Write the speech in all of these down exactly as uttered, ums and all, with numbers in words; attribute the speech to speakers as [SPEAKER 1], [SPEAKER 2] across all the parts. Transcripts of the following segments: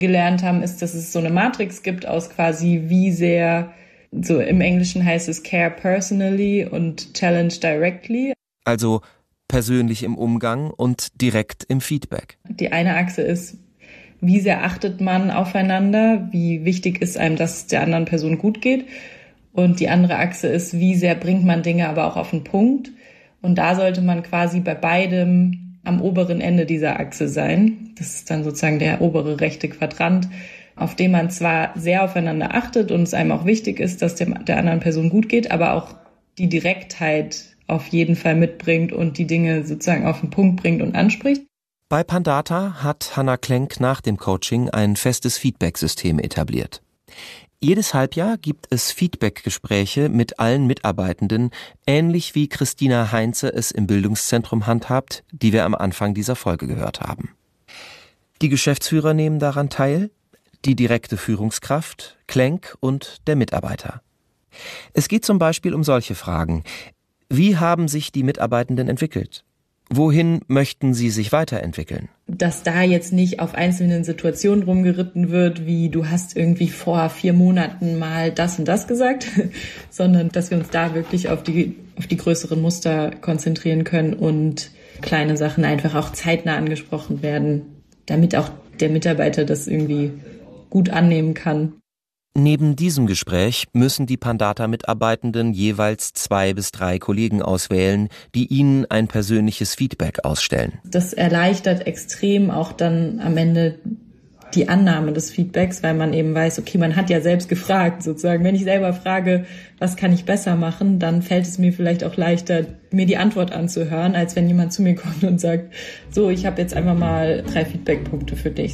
[SPEAKER 1] gelernt haben, ist, dass es so eine Matrix gibt aus quasi wie sehr, so im Englischen heißt es care personally und challenge directly.
[SPEAKER 2] Also persönlich im Umgang und direkt im Feedback.
[SPEAKER 1] Die eine Achse ist, wie sehr achtet man aufeinander, wie wichtig ist einem, dass es der anderen Person gut geht. Und die andere Achse ist, wie sehr bringt man Dinge aber auch auf den Punkt. Und da sollte man quasi bei beidem am oberen Ende dieser Achse sein. Das ist dann sozusagen der obere rechte Quadrant, auf dem man zwar sehr aufeinander achtet und es einem auch wichtig ist, dass dem, der anderen Person gut geht, aber auch die Direktheit auf jeden Fall mitbringt und die Dinge sozusagen auf den Punkt bringt und anspricht.
[SPEAKER 2] Bei Pandata hat Hanna Klenk nach dem Coaching ein festes Feedback-System etabliert. Jedes Halbjahr gibt es Feedback-Gespräche mit allen Mitarbeitenden, ähnlich wie Christina Heinze es im Bildungszentrum handhabt, die wir am Anfang dieser Folge gehört haben. Die Geschäftsführer nehmen daran teil, die direkte Führungskraft, Klenk und der Mitarbeiter. Es geht zum Beispiel um solche Fragen. Wie haben sich die Mitarbeitenden entwickelt? Wohin möchten sie sich weiterentwickeln?
[SPEAKER 1] Dass da jetzt nicht auf einzelnen Situationen rumgeritten wird, wie du hast irgendwie vor vier Monaten mal das und das gesagt, sondern dass wir uns da wirklich auf die, auf die größeren Muster konzentrieren können und kleine Sachen einfach auch zeitnah angesprochen werden, damit auch der Mitarbeiter das irgendwie gut annehmen kann.
[SPEAKER 2] Neben diesem Gespräch müssen die Pandata-Mitarbeitenden jeweils zwei bis drei Kollegen auswählen, die ihnen ein persönliches Feedback ausstellen.
[SPEAKER 1] Das erleichtert extrem auch dann am Ende die Annahme des Feedbacks, weil man eben weiß, okay, man hat ja selbst gefragt sozusagen. Wenn ich selber frage, was kann ich besser machen, dann fällt es mir vielleicht auch leichter, mir die Antwort anzuhören, als wenn jemand zu mir kommt und sagt, so, ich habe jetzt einfach mal drei Feedbackpunkte für dich.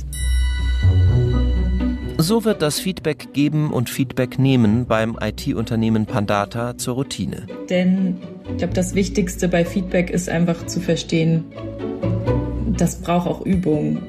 [SPEAKER 2] So wird das Feedback geben und Feedback nehmen beim I T-Unternehmen Pandata zur Routine.
[SPEAKER 1] Denn ich glaube, das Wichtigste bei Feedback ist einfach zu verstehen, das braucht auch Übung.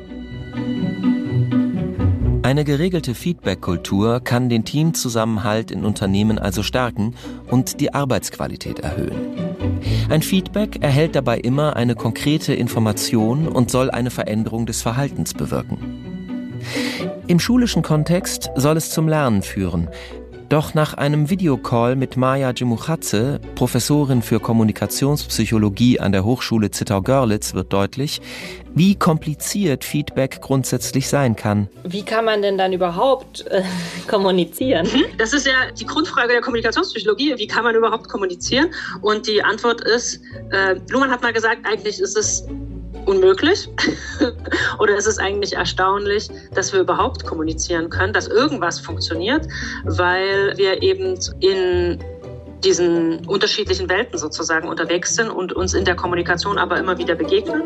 [SPEAKER 2] Eine geregelte Feedback-Kultur kann den Teamzusammenhalt in Unternehmen also stärken und die Arbeitsqualität erhöhen. Ein Feedback erhält dabei immer eine konkrete Information und soll eine Veränderung des Verhaltens bewirken. Im schulischen Kontext soll es zum Lernen führen. Doch nach einem Videocall mit Maja Djimuchatze, Professorin für Kommunikationspsychologie an der Hochschule Zittau-Görlitz, wird deutlich, wie kompliziert Feedback grundsätzlich sein kann.
[SPEAKER 3] Wie kann man denn dann überhaupt äh, kommunizieren?
[SPEAKER 4] Das ist ja die Grundfrage der Kommunikationspsychologie. Wie kann man überhaupt kommunizieren? Und die Antwort ist, äh, Luhmann hat mal gesagt, eigentlich ist es unmöglich oder ist es eigentlich erstaunlich, dass wir überhaupt kommunizieren können, dass irgendwas funktioniert, weil wir eben in diesen unterschiedlichen Welten sozusagen unterwegs sind und uns in der Kommunikation aber immer wieder begegnen.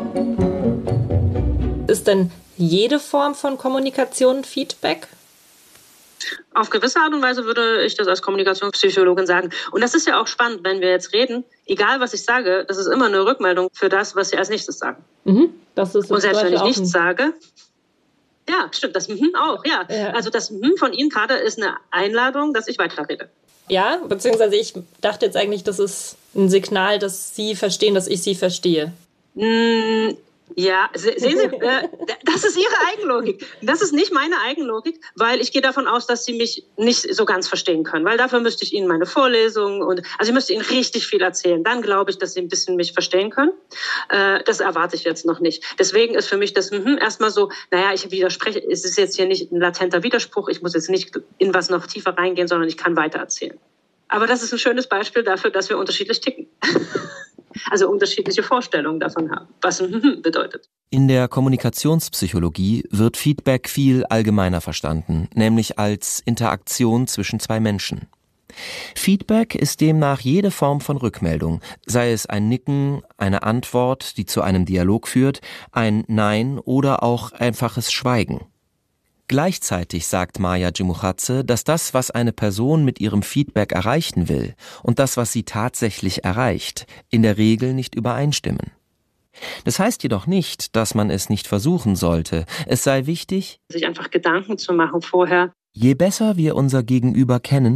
[SPEAKER 3] Ist denn jede Form von Kommunikation Feedback?
[SPEAKER 4] Auf gewisse Art und Weise würde ich das als Kommunikationspsychologin sagen. Und das ist ja auch spannend, wenn wir jetzt reden. Egal, was ich sage, das ist immer eine Rückmeldung für das, was Sie als nächstes sagen.
[SPEAKER 3] Mhm, das ist
[SPEAKER 4] und selbst wenn ich nichts sage, ja, stimmt, das mhm auch, ja. ja. Also das mhm von Ihnen gerade ist eine Einladung, dass ich weiterrede.
[SPEAKER 3] Ja, beziehungsweise ich dachte jetzt eigentlich, das ist ein Signal, dass Sie verstehen, dass ich Sie verstehe.
[SPEAKER 4] Mm. Ja, sehen Sie, äh, das ist Ihre Eigenlogik. Das ist nicht meine Eigenlogik, weil ich gehe davon aus, dass Sie mich nicht so ganz verstehen können, weil dafür müsste ich Ihnen meine Vorlesungen und, also ich müsste Ihnen richtig viel erzählen. Dann glaube ich, dass Sie ein bisschen mich verstehen können. Äh, das erwarte ich jetzt noch nicht. Deswegen ist für mich das mhm, erstmal so, naja, ich widerspreche, es ist jetzt hier nicht ein latenter Widerspruch, ich muss jetzt nicht in was noch tiefer reingehen, sondern ich kann weiter erzählen. Aber das ist ein schönes Beispiel dafür, dass wir unterschiedlich ticken. Also unterschiedliche Vorstellungen davon haben, was ein bedeutet.
[SPEAKER 2] In der Kommunikationspsychologie wird Feedback viel allgemeiner verstanden, nämlich als Interaktion zwischen zwei Menschen. Feedback ist demnach jede Form von Rückmeldung, sei es ein Nicken, eine Antwort, die zu einem Dialog führt, ein Nein oder auch einfaches Schweigen. Gleichzeitig sagt Maja Djimuchatze, dass das, was eine Person mit ihrem Feedback erreichen will und das, was sie tatsächlich erreicht, in der Regel nicht übereinstimmen. Das heißt jedoch nicht, dass man es nicht versuchen sollte. Es sei wichtig,
[SPEAKER 4] sich einfach Gedanken zu machen vorher.
[SPEAKER 2] Je besser wir unser Gegenüber kennen,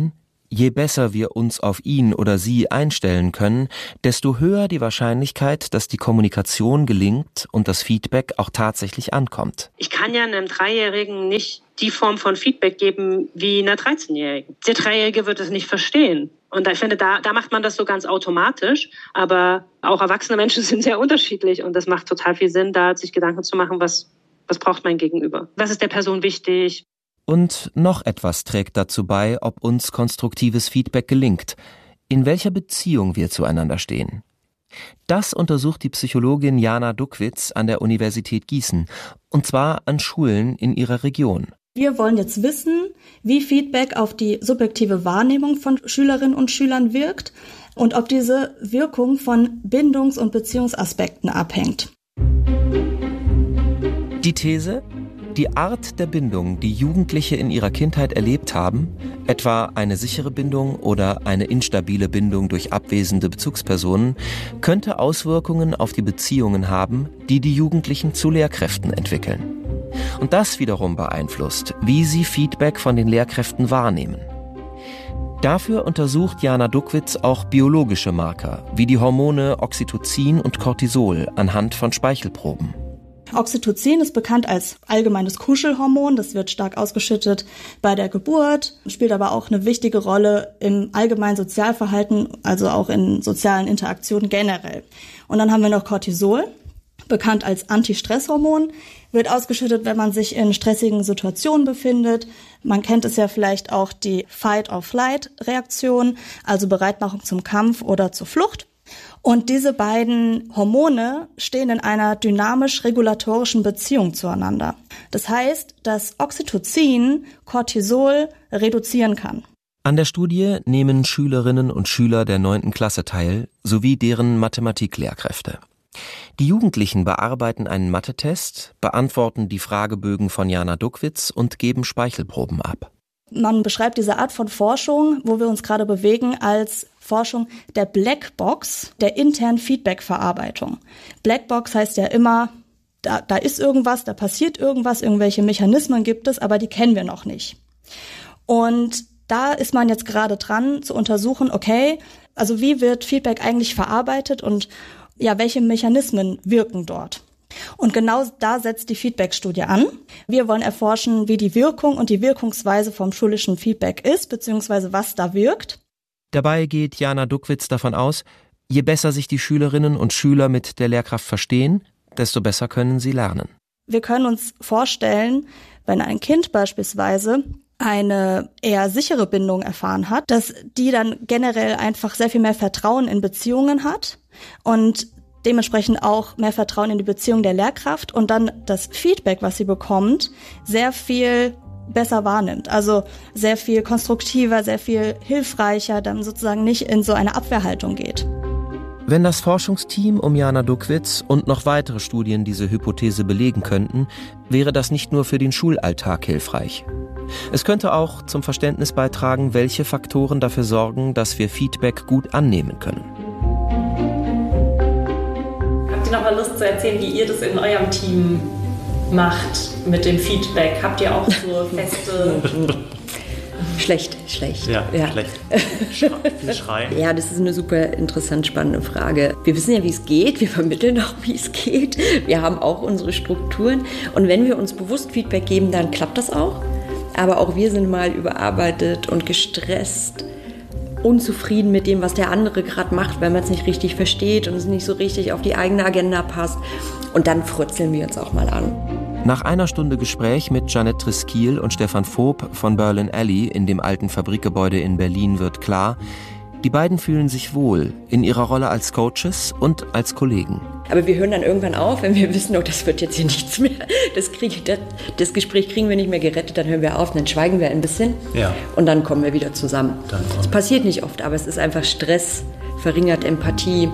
[SPEAKER 2] Je besser wir uns auf ihn oder sie einstellen können, desto höher die Wahrscheinlichkeit, dass die Kommunikation gelingt und das Feedback auch tatsächlich ankommt.
[SPEAKER 4] Ich kann ja einem Dreijährigen nicht die Form von Feedback geben wie einer dreizehnjährigen. Der Dreijährige wird es nicht verstehen. Und ich finde, da, da macht man das so ganz automatisch. Aber auch erwachsene Menschen sind sehr unterschiedlich. Und das macht total viel Sinn, da sich Gedanken zu machen, was, was braucht mein Gegenüber? Was ist der Person wichtig?
[SPEAKER 2] Und noch etwas trägt dazu bei, ob uns konstruktives Feedback gelingt, in welcher Beziehung wir zueinander stehen. Das untersucht die Psychologin Jana Duckwitz an der Universität Gießen, und zwar an Schulen in ihrer Region.
[SPEAKER 5] Wir wollen jetzt wissen, wie Feedback auf die subjektive Wahrnehmung von Schülerinnen und Schülern wirkt und ob diese Wirkung von Bindungs- und Beziehungsaspekten abhängt.
[SPEAKER 2] Die These: Die Art der Bindung, die Jugendliche in ihrer Kindheit erlebt haben, etwa eine sichere Bindung oder eine instabile Bindung durch abwesende Bezugspersonen, könnte Auswirkungen auf die Beziehungen haben, die die Jugendlichen zu Lehrkräften entwickeln. Und das wiederum beeinflusst, wie sie Feedback von den Lehrkräften wahrnehmen. Dafür untersucht Jana Duckwitz auch biologische Marker, wie die Hormone Oxytocin und Cortisol anhand von Speichelproben.
[SPEAKER 5] Oxytocin ist bekannt als allgemeines Kuschelhormon. Das wird stark ausgeschüttet bei der Geburt, spielt aber auch eine wichtige Rolle im allgemeinen Sozialverhalten, also auch in sozialen Interaktionen generell. Und dann haben wir noch Cortisol, bekannt als Antistresshormon, wird ausgeschüttet, wenn man sich in stressigen Situationen befindet. Man kennt es ja vielleicht auch, die Fight-or-Flight-Reaktion, also Bereitmachung zum Kampf oder zur Flucht. Und diese beiden Hormone stehen in einer dynamisch-regulatorischen Beziehung zueinander. Das heißt, dass Oxytocin Cortisol reduzieren kann.
[SPEAKER 2] An der Studie nehmen Schülerinnen und Schüler der neunten Klasse teil, sowie deren Mathematiklehrkräfte. Die Jugendlichen bearbeiten einen Mathe-Test, beantworten die Fragebögen von Jana Duckwitz und geben Speichelproben ab.
[SPEAKER 5] Man beschreibt diese Art von Forschung, wo wir uns gerade bewegen, als Forschung der Blackbox, der internen Feedback-Verarbeitung. Blackbox heißt ja immer, da, da ist irgendwas, da passiert irgendwas, irgendwelche Mechanismen gibt es, aber die kennen wir noch nicht. Und da ist man jetzt gerade dran zu untersuchen, okay, also wie wird Feedback eigentlich verarbeitet und ja, welche Mechanismen wirken dort? Und genau da setzt die Feedback-Studie an. Wir wollen erforschen, wie die Wirkung und die Wirkungsweise vom schulischen Feedback ist, beziehungsweise was da wirkt.
[SPEAKER 2] Dabei geht Jana Duckwitz davon aus, je besser sich die Schülerinnen und Schüler mit der Lehrkraft verstehen, desto besser können sie lernen.
[SPEAKER 5] Wir können uns vorstellen, wenn ein Kind beispielsweise eine eher sichere Bindung erfahren hat, dass die dann generell einfach sehr viel mehr Vertrauen in Beziehungen hat und dementsprechend auch mehr Vertrauen in die Beziehung der Lehrkraft und dann das Feedback, was sie bekommt, sehr viel besser wahrnimmt. Also sehr viel konstruktiver, sehr viel hilfreicher, dann sozusagen nicht in so eine Abwehrhaltung geht.
[SPEAKER 2] Wenn das Forschungsteam um Jana Duckwitz und noch weitere Studien diese Hypothese belegen könnten, wäre das nicht nur für den Schulalltag hilfreich. Es könnte auch zum Verständnis beitragen, welche Faktoren dafür sorgen, dass wir Feedback gut annehmen können.
[SPEAKER 3] Habt ihr noch mal Lust zu erzählen, wie ihr das in eurem Team macht mit dem Feedback? Habt ihr auch so feste...
[SPEAKER 6] Schlecht, schlecht.
[SPEAKER 7] Ja, ja. schlecht. Viel Schreien.
[SPEAKER 6] Ja, das ist eine super interessant spannende Frage. Wir wissen ja, wie es geht. Wir vermitteln auch, wie es geht. Wir haben auch unsere Strukturen. Und wenn wir uns bewusst Feedback geben, dann klappt das auch. Aber auch wir sind mal überarbeitet und gestresst, unzufrieden mit dem, was der andere gerade macht, weil man es nicht richtig versteht und es nicht so richtig auf die eigene Agenda passt. Und dann frutzeln wir uns auch mal an.
[SPEAKER 2] Nach einer Stunde Gespräch mit Jeanette Triskiel und Stefan Vob von Berlin Alley in dem alten Fabrikgebäude in Berlin wird klar, die beiden fühlen sich wohl in ihrer Rolle als Coaches und als Kollegen.
[SPEAKER 6] Aber wir hören dann irgendwann auf, wenn wir wissen, oh, das wird jetzt hier nichts mehr. Das, krieg, das, das Gespräch kriegen wir nicht mehr gerettet, dann hören wir auf, dann schweigen wir ein bisschen ja. Und dann kommen wir wieder zusammen. Das passiert nicht oft, aber es ist einfach Stress, verringert Empathie.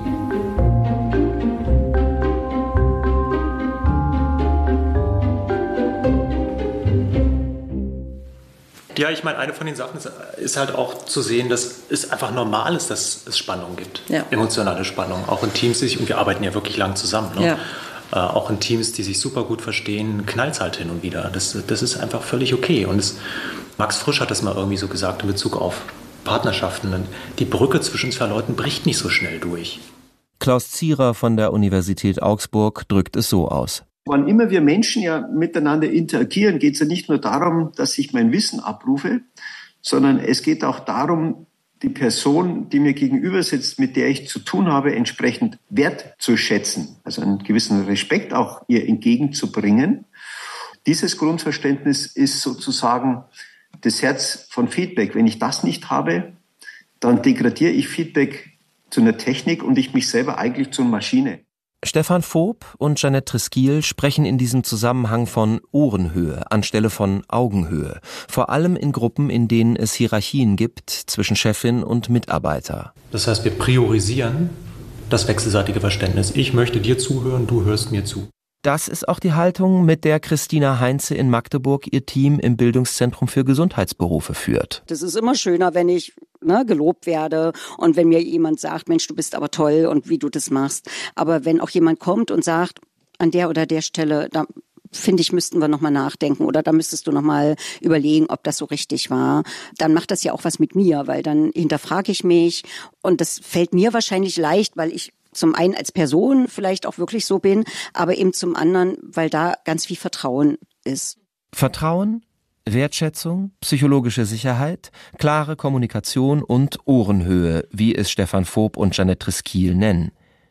[SPEAKER 7] Ja, ich meine, eine von den Sachen ist, ist halt auch zu sehen, dass es einfach normal ist, dass es Spannung gibt. Ja. Emotionale Spannung. Auch in Teams, die sich, und wir arbeiten ja wirklich lang zusammen. Ne? Ja. Äh, auch in Teams, die sich super gut verstehen, knallt es halt hin und wieder. Das, das ist einfach völlig okay. Und es, Max Frisch hat das mal irgendwie so gesagt in Bezug auf Partnerschaften. Die Brücke zwischen zwei Leuten bricht nicht so schnell durch.
[SPEAKER 2] Klaus Zierer von der Universität Augsburg drückt es so aus.
[SPEAKER 8] Wann immer wir Menschen ja miteinander interagieren, geht es ja nicht nur darum, dass ich mein Wissen abrufe, sondern es geht auch darum, die Person, die mir gegenüber sitzt, mit der ich zu tun habe, entsprechend wertzuschätzen, also einen gewissen Respekt auch ihr entgegenzubringen. Dieses Grundverständnis ist sozusagen das Herz von Feedback. Wenn ich das nicht habe, dann degradiere ich Feedback zu einer Technik und ich mich selber eigentlich zur Maschine.
[SPEAKER 2] Stefan Voop und Jeanette Triskiel sprechen in diesem Zusammenhang von Ohrenhöhe anstelle von Augenhöhe, vor allem in Gruppen, in denen es Hierarchien gibt zwischen Chefin und Mitarbeiter.
[SPEAKER 7] Das heißt, wir priorisieren das wechselseitige Verständnis. Ich möchte dir zuhören, du hörst mir zu.
[SPEAKER 2] Das ist auch die Haltung, mit der Christina Heinze in Magdeburg ihr Team im Bildungszentrum für Gesundheitsberufe führt.
[SPEAKER 9] Das ist immer schöner, wenn ich ne, gelobt werde und wenn mir jemand sagt, Mensch, du bist aber toll und wie du das machst. Aber wenn auch jemand kommt und sagt, an der oder der Stelle, da finde ich, müssten wir nochmal nachdenken oder da müsstest du nochmal überlegen, ob das so richtig war, dann macht das ja auch was mit mir, weil dann hinterfrage ich mich und das fällt mir wahrscheinlich leicht, weil ich zum einen als Person vielleicht auch wirklich so bin, aber eben zum anderen, weil da ganz viel Vertrauen ist.
[SPEAKER 2] Vertrauen, Wertschätzung, psychologische Sicherheit, klare Kommunikation und Ohrenhöhe, wie es Stefan Voop und Jeanette Triskiel nennen.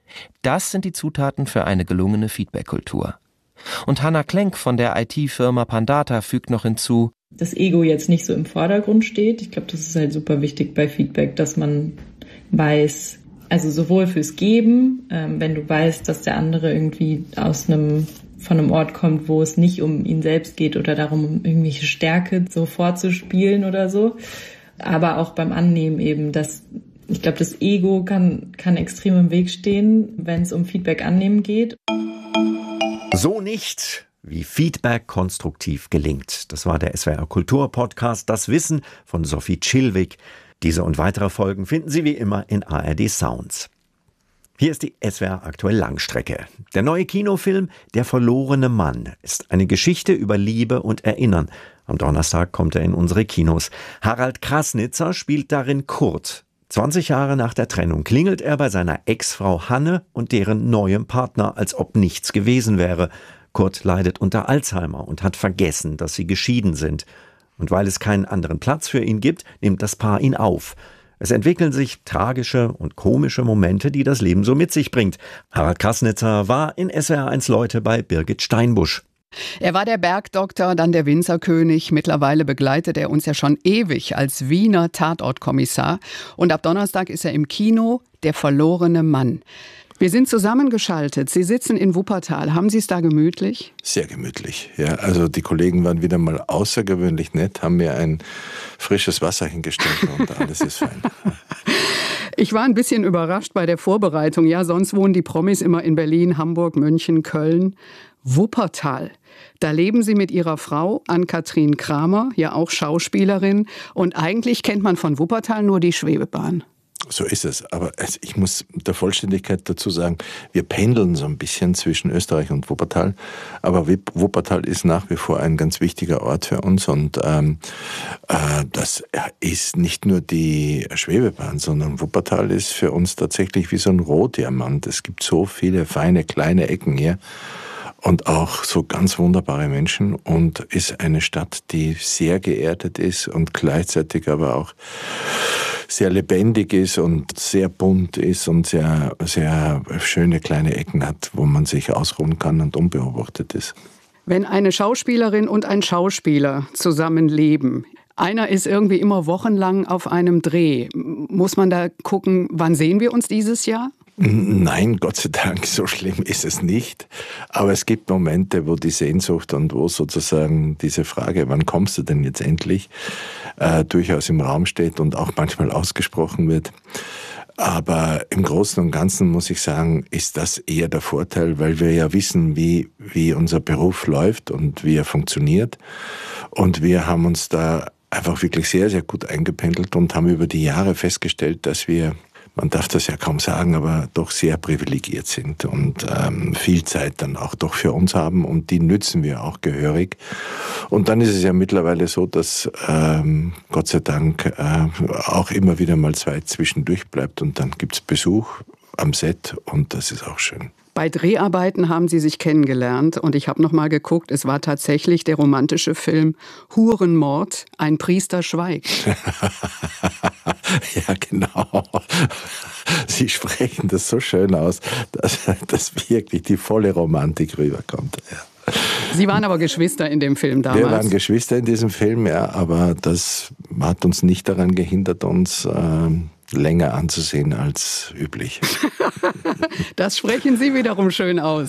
[SPEAKER 2] Das sind die Zutaten für eine gelungene Feedback-Kultur. Und Hanna Klenk von der I T-Firma Pandata fügt noch hinzu,
[SPEAKER 1] das Ego jetzt nicht so im Vordergrund steht. Ich glaube, das ist halt super wichtig bei Feedback, dass man weiß, also sowohl fürs Geben, ähm, wenn du weißt, dass der andere irgendwie aus einem von einem Ort kommt, wo es nicht um ihn selbst geht oder darum, um irgendwelche Stärke so vorzuspielen oder so, aber auch beim Annehmen eben, dass ich glaube, das Ego kann kann extrem im Weg stehen, wenn es um Feedback annehmen geht.
[SPEAKER 10] So nicht, wie Feedback konstruktiv gelingt. Das war der S W R Kultur Podcast Das Wissen von Sophie Chilwig. Diese und weitere Folgen finden Sie wie immer in A R D Sounds. Hier ist die S W R Aktuell Langstrecke. Der neue Kinofilm Der verlorene Mann ist eine Geschichte über Liebe und Erinnern. Am Donnerstag kommt er in unsere Kinos. Harald Krasnitzer spielt darin Kurt. zwanzig Jahre nach der Trennung klingelt er bei seiner Ex-Frau Hanne und deren neuem Partner, als ob nichts gewesen wäre. Kurt leidet unter Alzheimer und hat vergessen, dass sie geschieden sind. Und weil es keinen anderen Platz für ihn gibt, nimmt das Paar ihn auf. Es entwickeln sich tragische und komische Momente, die das Leben so mit sich bringt. Harald Krasnitzer war in S W R eins Leute bei Birgit Steinbusch.
[SPEAKER 11] Er war der Bergdoktor, dann der Winzerkönig. Mittlerweile begleitet er uns ja schon ewig als Wiener Tatortkommissar. Und ab Donnerstag ist er im Kino, Der verlorene Mann. Wir sind zusammengeschaltet. Sie sitzen in Wuppertal. Haben Sie es da gemütlich?
[SPEAKER 12] Sehr gemütlich, ja. Also die Kollegen waren wieder mal außergewöhnlich nett, haben mir ein frisches Wasser hingestellt und alles ist fein.
[SPEAKER 11] Ich war ein bisschen überrascht bei der Vorbereitung. Ja, sonst wohnen die Promis immer in Berlin, Hamburg, München, Köln. Wuppertal. Da leben Sie mit Ihrer Frau, Ann-Kathrin Kramer, ja auch Schauspielerin. Und eigentlich kennt man von Wuppertal nur die Schwebebahn.
[SPEAKER 12] So ist es. Aber ich muss der Vollständigkeit dazu sagen, wir pendeln so ein bisschen zwischen Österreich und Wuppertal. Aber Wuppertal ist nach wie vor ein ganz wichtiger Ort für uns. Und ähm, äh, das ist nicht nur die Schwebebahn, sondern Wuppertal ist für uns tatsächlich wie so ein Rohdiamant. Es gibt so viele feine kleine Ecken hier. Und auch so ganz wunderbare Menschen und ist eine Stadt, die sehr geerdet ist und gleichzeitig aber auch sehr lebendig ist und sehr bunt ist und sehr, sehr schöne kleine Ecken hat, wo man sich ausruhen kann und unbeobachtet ist.
[SPEAKER 11] Wenn eine Schauspielerin und ein Schauspieler zusammenleben, einer ist irgendwie immer wochenlang auf einem Dreh, muss man da gucken, wann sehen wir uns dieses Jahr?
[SPEAKER 12] Nein, Gott sei Dank, so schlimm ist es nicht. Aber es gibt Momente, wo die Sehnsucht und wo sozusagen diese Frage, wann kommst du denn jetzt endlich, äh, durchaus im Raum steht und auch manchmal ausgesprochen wird. Aber im Großen und Ganzen muss ich sagen, ist das eher der Vorteil, weil wir ja wissen, wie, wie unser Beruf läuft und wie er funktioniert. Und wir haben uns da einfach wirklich sehr, sehr gut eingependelt und haben über die Jahre festgestellt, dass wir man darf das ja kaum sagen, aber doch sehr privilegiert sind und ähm, viel Zeit dann auch doch für uns haben und die nützen wir auch gehörig. Und dann ist es ja mittlerweile so, dass ähm, Gott sei Dank äh, auch immer wieder mal Zeit zwischendurch bleibt und dann gibt's Besuch am Set und das ist auch schön.
[SPEAKER 11] Bei Dreharbeiten haben Sie sich kennengelernt und ich habe noch mal geguckt, es war tatsächlich der romantische Film Hurenmord, ein Priester schweigt.
[SPEAKER 12] Ja, genau. Sie sprechen das so schön aus, dass, dass wirklich die volle Romantik rüberkommt. Ja.
[SPEAKER 11] Sie waren aber Geschwister in dem Film damals.
[SPEAKER 12] Wir waren Geschwister in diesem Film, ja, aber das hat uns nicht daran gehindert, uns ähm, länger anzusehen als üblich.
[SPEAKER 11] Das sprechen Sie wiederum schön aus.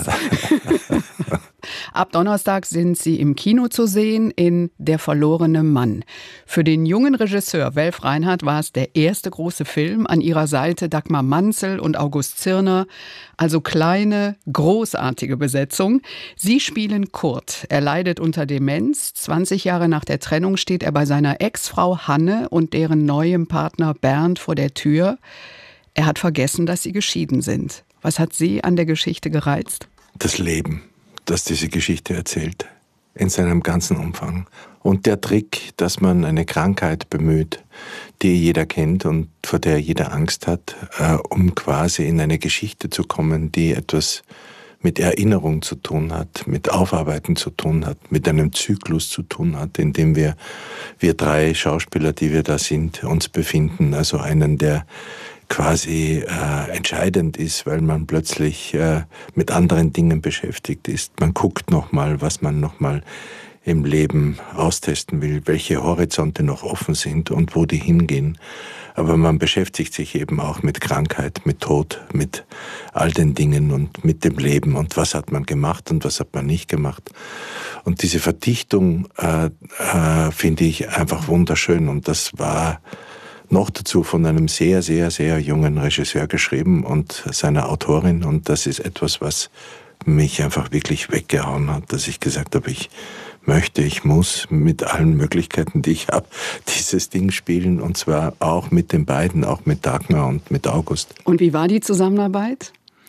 [SPEAKER 11] Ab Donnerstag sind Sie im Kino zu sehen in Der verlorene Mann. Für den jungen Regisseur Welf Reinhardt war es der erste große Film. An ihrer Seite Dagmar Manzel und August Zirner. Also kleine, großartige Besetzung. Sie spielen Kurt. Er leidet unter Demenz. zwanzig Jahre nach der Trennung steht er bei seiner Ex-Frau Hanne und deren neuem Partner Bernd vor der Tür. Er hat vergessen, dass sie geschieden sind. Was hat Sie an der Geschichte gereizt?
[SPEAKER 12] Das Leben, das diese Geschichte erzählt, in seinem ganzen Umfang. Und der Trick, dass man eine Krankheit bemüht, die jeder kennt und vor der jeder Angst hat, äh, um quasi in eine Geschichte zu kommen, die etwas mit Erinnerung zu tun hat, mit Aufarbeiten zu tun hat, mit einem Zyklus zu tun hat, in dem wir, wir drei Schauspieler, die wir da sind, uns befinden. Also einen, der quasi äh, entscheidend ist, weil man plötzlich äh, mit anderen Dingen beschäftigt ist. Man guckt nochmal, was man nochmal im Leben austesten will, welche Horizonte noch offen sind und wo die hingehen. Aber man beschäftigt sich eben auch mit Krankheit, mit Tod, mit all den Dingen und mit dem Leben und was hat man gemacht und was hat man nicht gemacht. Und diese Verdichtung äh, äh, finde ich einfach wunderschön und das war noch dazu von einem sehr, sehr, sehr jungen Regisseur geschrieben und seiner Autorin. Und das ist etwas, was mich einfach wirklich weggehauen hat, dass ich gesagt habe, ich möchte, ich muss mit allen Möglichkeiten, die ich habe, dieses Ding spielen. Und zwar auch mit den beiden, auch mit Dagmar und mit August.
[SPEAKER 11] Und wie war die Zusammenarbeit?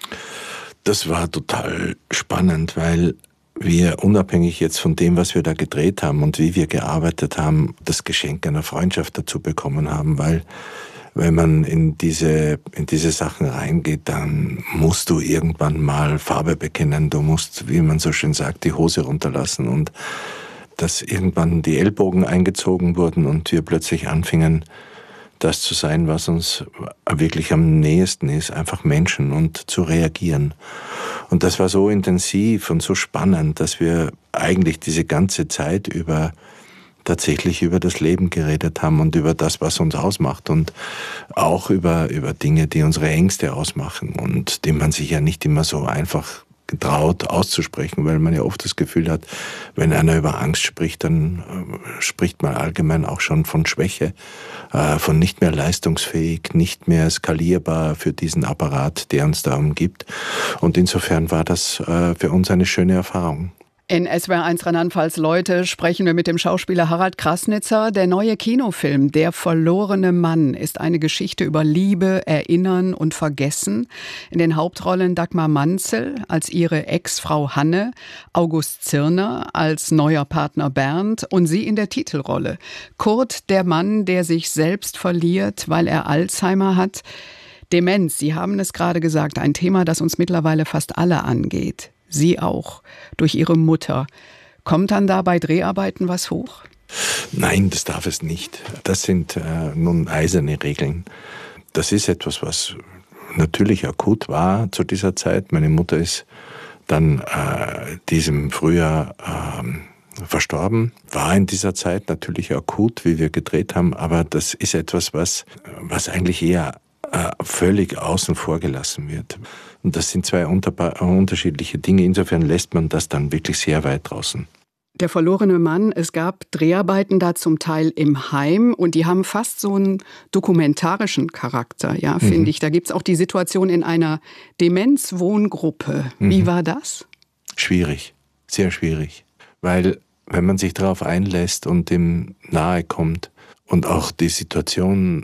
[SPEAKER 12] Das war total spannend, weil wir unabhängig jetzt von dem, was wir da gedreht haben und wie wir gearbeitet haben, das Geschenk einer Freundschaft dazu bekommen haben, weil wenn man in diese, in diese Sachen reingeht, dann musst du irgendwann mal Farbe bekennen, du musst, wie man so schön sagt, die Hose runterlassen und dass irgendwann die Ellbogen eingezogen wurden und wir plötzlich anfingen, das zu sein, was uns wirklich am nächsten ist, einfach Menschen und zu reagieren. Und das war so intensiv und so spannend, dass wir eigentlich diese ganze Zeit über tatsächlich über das Leben geredet haben und über das, was uns ausmacht und auch über, über Dinge, die unsere Ängste ausmachen und die man sich ja nicht immer so einfach getraut auszusprechen, weil man ja oft das Gefühl hat, wenn einer über Angst spricht, dann äh, spricht man allgemein auch schon von Schwäche, äh, von nicht mehr leistungsfähig, nicht mehr skalierbar für diesen Apparat, der uns da umgibt. Und insofern war das äh, für uns eine schöne Erfahrung.
[SPEAKER 11] In S W R eins Rheinland-Pfalz Leute sprechen wir mit dem Schauspieler Harald Krasnitzer. Der neue Kinofilm Der verlorene Mann ist eine Geschichte über Liebe, Erinnern und Vergessen. In den Hauptrollen Dagmar Manzel als ihre Ex-Frau Hanne, August Zirner als neuer Partner Bernd und sie in der Titelrolle. Kurt, der Mann, der sich selbst verliert, weil er Alzheimer hat. Demenz, Sie haben es gerade gesagt, ein Thema, das uns mittlerweile fast alle angeht. Sie auch, durch Ihre Mutter. Kommt dann da bei Dreharbeiten was hoch?
[SPEAKER 12] Nein, das darf es nicht. Das sind äh, nun eiserne Regeln. Das ist etwas, was natürlich akut war zu dieser Zeit. Meine Mutter ist dann äh, diesem Frühjahr äh, verstorben. War in dieser Zeit natürlich akut, wie wir gedreht haben, aber das ist etwas, was, was eigentlich eher äh, völlig außen vor gelassen wird. Und das sind zwei unterschiedliche Dinge. Insofern lässt man das dann wirklich sehr weit draußen.
[SPEAKER 11] Der verlorene Mann, es gab Dreharbeiten da zum Teil im Heim und die haben fast so einen dokumentarischen Charakter, ja, mhm. finde ich. Da gibt es auch die Situation in einer Demenzwohngruppe. Wie mhm. war das?
[SPEAKER 12] Schwierig, sehr schwierig. Weil wenn man sich darauf einlässt und dem nahe kommt und auch die Situation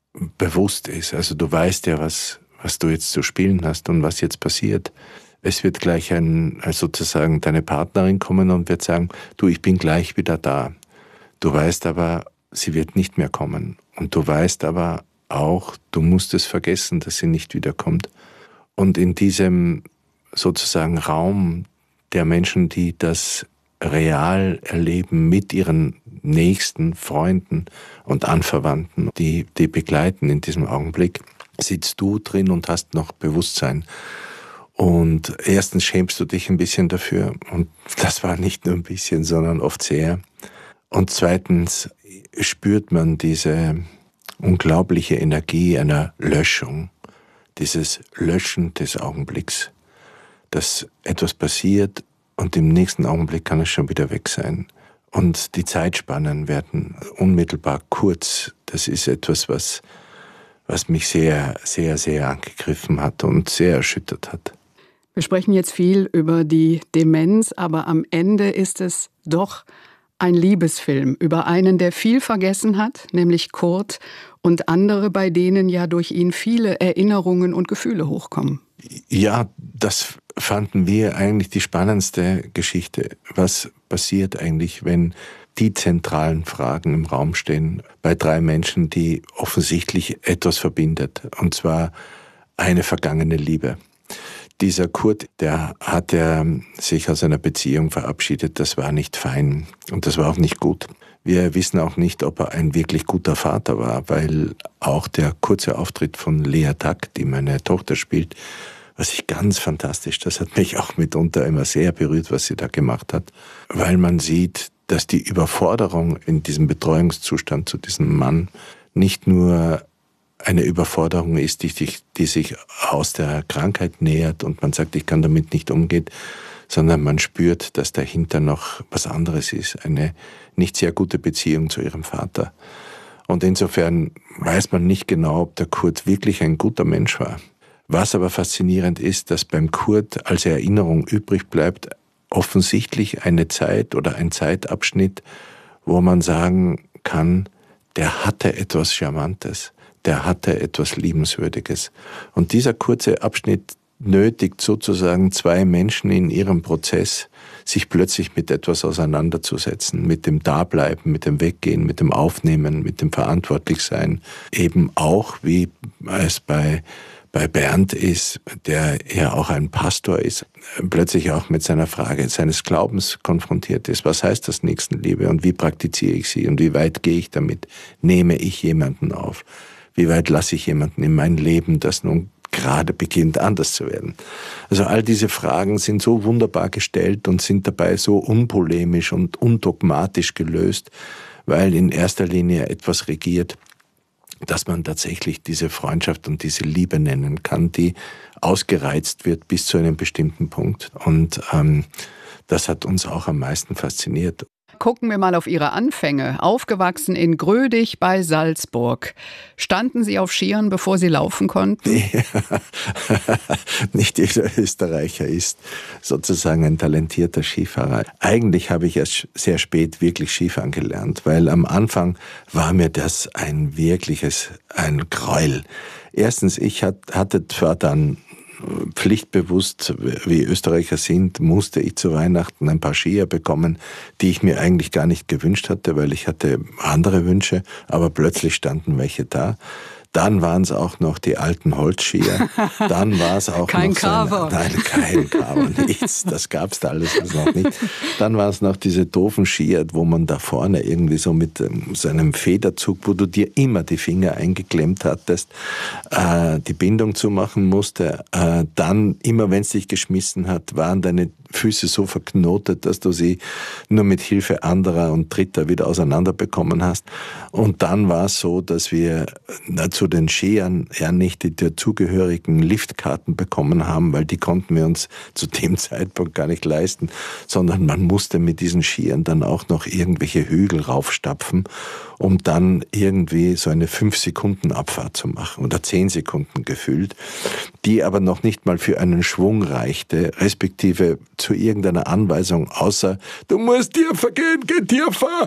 [SPEAKER 12] bewusst ist. Also du weißt ja, was, was du jetzt zu spielen hast und was jetzt passiert. Es wird gleich ein, sozusagen deine Partnerin kommen und wird sagen, du, ich bin gleich wieder da. Du weißt aber, sie wird nicht mehr kommen. Und du weißt aber auch, du musst es vergessen, dass sie nicht wiederkommt. Und in diesem sozusagen Raum der Menschen, die das real erleben mit ihren nächsten Freunden und Anverwandten, die die begleiten in diesem Augenblick, sitzt du drin und hast noch Bewusstsein. Und erstens schämst du dich ein bisschen dafür, und das war nicht nur ein bisschen, sondern oft sehr. Und zweitens spürt man diese unglaubliche Energie einer Löschung, dieses Löschen des Augenblicks, dass etwas passiert und im nächsten Augenblick kann es schon wieder weg sein. Und die Zeitspannen werden unmittelbar kurz. Das ist etwas, was, was mich sehr, sehr, sehr angegriffen hat und sehr erschüttert hat.
[SPEAKER 11] Wir sprechen jetzt viel über die Demenz, aber am Ende ist es doch ein Liebesfilm über einen, der viel vergessen hat, nämlich Kurt, und andere, bei denen ja durch ihn viele Erinnerungen und Gefühle hochkommen.
[SPEAKER 12] Ja, das fanden wir eigentlich die spannendste Geschichte. Was passiert eigentlich, wenn die zentralen Fragen im Raum stehen bei drei Menschen, die offensichtlich etwas verbindet, und zwar eine vergangene Liebe. Dieser Kurt, der hat ja sich aus einer Beziehung verabschiedet, das war nicht fein und das war auch nicht gut. Wir wissen auch nicht, ob er ein wirklich guter Vater war, weil auch der kurze Auftritt von Lea Tack, die meine Tochter spielt, was ich ganz fantastisch, das hat mich auch mitunter immer sehr berührt, was sie da gemacht hat, weil man sieht, dass die Überforderung in diesem Betreuungszustand zu diesem Mann nicht nur eine Überforderung ist, die sich, die sich aus der Krankheit nähert und man sagt, ich kann damit nicht umgehen, sondern man spürt, dass dahinter noch was anderes ist, eine nicht sehr gute Beziehung zu ihrem Vater. Und insofern weiß man nicht genau, ob der Kurt wirklich ein guter Mensch war. Was aber faszinierend ist, dass beim Kurt als Erinnerung übrig bleibt, offensichtlich eine Zeit oder ein Zeitabschnitt, wo man sagen kann, der hatte etwas Charmantes. Der hatte etwas Liebenswürdiges. Und dieser kurze Abschnitt nötigt sozusagen zwei Menschen in ihrem Prozess, sich plötzlich mit etwas auseinanderzusetzen, mit dem Dableiben, mit dem Weggehen, mit dem Aufnehmen, mit dem Verantwortlichsein. Eben auch, wie es bei, bei Bernd ist, der ja auch ein Pastor ist, plötzlich auch mit seiner Frage seines Glaubens konfrontiert ist. Was heißt das Nächstenliebe und wie praktiziere ich sie und wie weit gehe ich damit? Nehme ich jemanden auf? Wie weit lasse ich jemanden in mein Leben, das nun gerade beginnt, anders zu werden? Also all diese Fragen sind so wunderbar gestellt und sind dabei so unpolemisch und undogmatisch gelöst, weil in erster Linie etwas regiert, dass man tatsächlich diese Freundschaft und diese Liebe nennen kann, die ausgereizt wird bis zu einem bestimmten Punkt. Und ähm, das hat uns auch am meisten fasziniert.
[SPEAKER 11] Gucken wir mal auf Ihre Anfänge. Aufgewachsen in Grödig bei Salzburg. Standen Sie auf Skiern, bevor Sie laufen konnten?
[SPEAKER 12] Ja. Nicht jeder Österreicher ist sozusagen ein talentierter Skifahrer. Eigentlich habe ich erst sehr spät wirklich Skifahren gelernt, weil am Anfang war mir das ein wirkliches, ein Gräuel. Erstens, ich hatte zwar dann pflichtbewusst, wie Österreicher sind, musste ich zu Weihnachten ein paar Skier bekommen, die ich mir eigentlich gar nicht gewünscht hatte, weil ich hatte andere Wünsche, aber plötzlich standen welche da. Dann waren es auch noch die alten Holzskier. Dann war es auch
[SPEAKER 11] kein
[SPEAKER 12] noch
[SPEAKER 11] Carver.
[SPEAKER 12] So eine, nein, kein Carver, nichts. Das gab es da alles noch nicht. Dann war es noch diese doofen Skier, wo man da vorne irgendwie so mit ähm, so einem Federzug, wo du dir immer die Finger eingeklemmt hattest, äh, die Bindung zumachen musste. Äh, dann, immer wenn es dich geschmissen hat, waren deine Füße so verknotet, dass du sie nur mit Hilfe anderer und Dritter wieder auseinanderbekommen hast. Und dann war es so, dass wir na, zu den Skiern ja nicht die dazugehörigen Liftkarten bekommen haben, weil die konnten wir uns zu dem Zeitpunkt gar nicht leisten, sondern man musste mit diesen Skiern dann auch noch irgendwelche Hügel raufstapfen, um dann irgendwie so eine fünf Sekunden Abfahrt zu machen oder zehn Sekunden gefühlt, die aber noch nicht mal für einen Schwung reichte, respektive zu irgendeiner Anweisung, außer du musst tiefer gehen, geh tiefer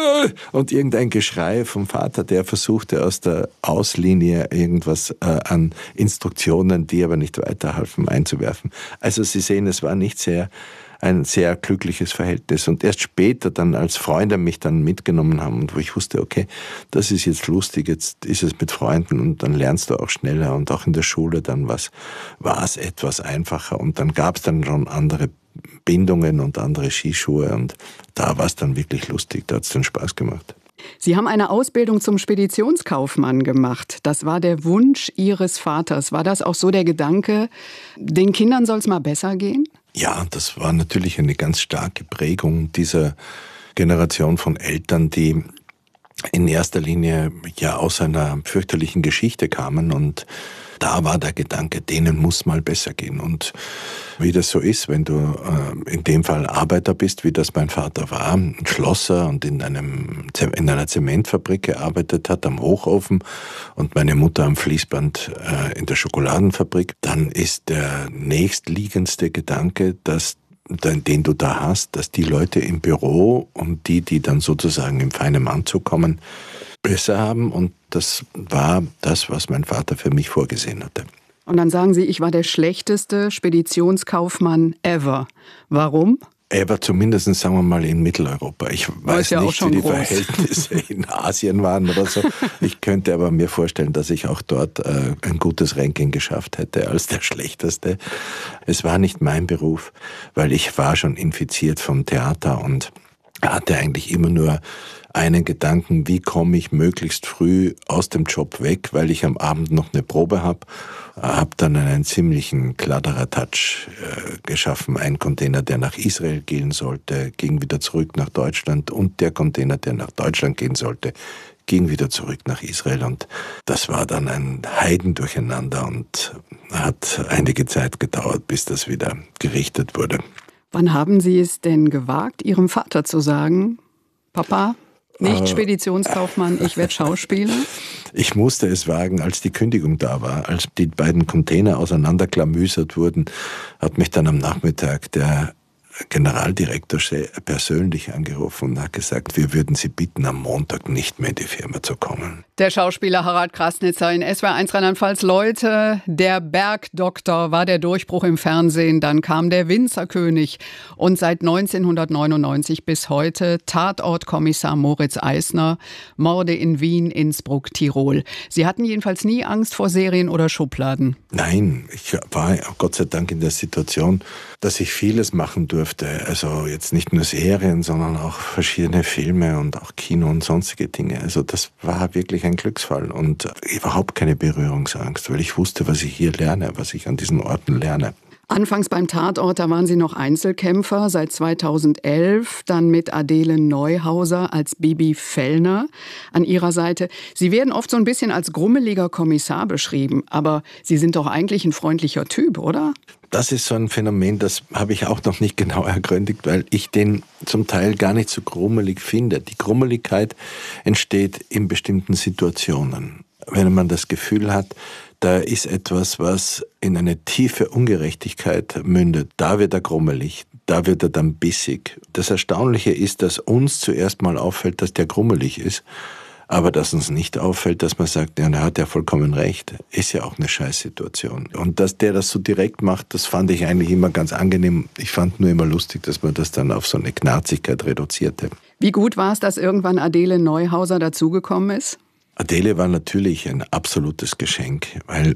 [SPEAKER 12] und irgendein Geschrei vom Vater, der versuchte aus der Auslinie irgendwas äh, an Instruktionen, die aber nicht weiterhalfen, einzuwerfen. Also Sie sehen, es war nicht sehr ein sehr glückliches Verhältnis. Und erst später dann, als Freunde mich dann mitgenommen haben und wo ich wusste, okay, das ist jetzt lustig, jetzt ist es mit Freunden und dann lernst du auch schneller und auch in der Schule dann was, war es etwas einfacher und dann gab es dann schon andere Bindungen und andere Skischuhe und da war es dann wirklich lustig, da hat es dann Spaß gemacht.
[SPEAKER 11] Sie haben eine Ausbildung zum Speditionskaufmann gemacht. Das war der Wunsch Ihres Vaters. War das auch so der Gedanke, den Kindern soll es mal besser gehen?
[SPEAKER 12] Ja, das war natürlich eine ganz starke Prägung dieser Generation von Eltern, die in erster Linie ja aus einer fürchterlichen Geschichte kamen und da war der Gedanke, denen muss mal besser gehen. Und wie das so ist, wenn du äh, in dem Fall Arbeiter bist, wie das mein Vater war, ein Schlosser und in, einem, in einer Zementfabrik gearbeitet hat, am Hochofen und meine Mutter am Fließband äh, in der Schokoladenfabrik, dann ist der nächstliegendste Gedanke, dass den du da hast, dass die Leute im Büro und die, die dann sozusagen im feinen Anzug kommen, besser haben. Und das war das, was mein Vater für mich vorgesehen hatte.
[SPEAKER 11] Und dann sagen Sie, ich war der schlechteste Speditionskaufmann ever. Warum?
[SPEAKER 12] Ever zumindest, sagen wir mal, in Mitteleuropa. Ich weiß ja nicht, wie die groß. Verhältnisse in Asien waren oder so. Ich könnte aber mir vorstellen, dass ich auch dort äh, ein gutes Ranking geschafft hätte als der Schlechteste. Es war nicht mein Beruf, weil ich war schon infiziert vom Theater und hatte eigentlich immer nur einen Gedanken, wie komme ich möglichst früh aus dem Job weg, weil ich am Abend noch eine Probe habe. Habe dann einen ziemlichen Kladderadatsch äh, geschaffen. Ein Container, der nach Israel gehen sollte, ging wieder zurück nach Deutschland und der Container, der nach Deutschland gehen sollte, ging wieder zurück nach Israel. Und das war dann ein Heidendurcheinander und hat einige Zeit gedauert, bis das wieder gerichtet wurde.
[SPEAKER 11] Wann haben Sie es denn gewagt, Ihrem Vater zu sagen, Papa, nicht Speditionskaufmann, ich werde Schauspieler?
[SPEAKER 12] Ich musste es wagen, als die Kündigung da war. Als die beiden Container auseinanderklamüsert wurden, hat mich dann am Nachmittag der Generaldirektor persönlich angerufen und hat gesagt, wir würden Sie bitten, am Montag nicht mehr in die Firma zu kommen.
[SPEAKER 11] Der Schauspieler Harald Krasnitzer in S W R eins Rheinland-Pfalz. Leute, der Bergdoktor war der Durchbruch im Fernsehen, dann kam der Winzerkönig und seit neunzehnhundertneunundneunzig bis heute Tatortkommissar Moritz Eisner, Morde in Wien, Innsbruck, Tirol. Sie hatten jedenfalls nie Angst vor Serien oder Schubladen?
[SPEAKER 12] Nein, ich war Gott sei Dank in der Situation, dass ich vieles machen durfte. Also jetzt nicht nur Serien, sondern auch verschiedene Filme und auch Kino und sonstige Dinge. Also das war wirklich ein Glücksfall und überhaupt keine Berührungsangst, weil ich wusste, was ich hier lerne, was ich an diesen Orten lerne.
[SPEAKER 11] Anfangs beim Tatort, da waren Sie noch Einzelkämpfer, seit zweitausendelf, dann mit Adele Neuhauser als Bibi Fellner an Ihrer Seite. Sie werden oft so ein bisschen als grummeliger Kommissar beschrieben, aber Sie sind doch eigentlich ein freundlicher Typ, oder?
[SPEAKER 12] Das ist so ein Phänomen, das habe ich auch noch nicht genau ergründigt, weil ich den zum Teil gar nicht so grummelig finde. Die Grummeligkeit entsteht in bestimmten Situationen. Wenn man das Gefühl hat, da ist etwas, was in eine tiefe Ungerechtigkeit mündet, da wird er grummelig, da wird er dann bissig. Das Erstaunliche ist, dass uns zuerst mal auffällt, dass der grummelig ist, aber dass uns nicht auffällt, dass man sagt, ja, er hat ja vollkommen recht, ist ja auch eine Scheißsituation. Und dass der das so direkt macht, das fand ich eigentlich immer ganz angenehm. Ich fand nur immer lustig, dass man das dann auf so eine Knarzigkeit reduzierte.
[SPEAKER 11] Wie gut war es, dass irgendwann Adele Neuhauser dazugekommen ist?
[SPEAKER 12] Adele war natürlich ein absolutes Geschenk, weil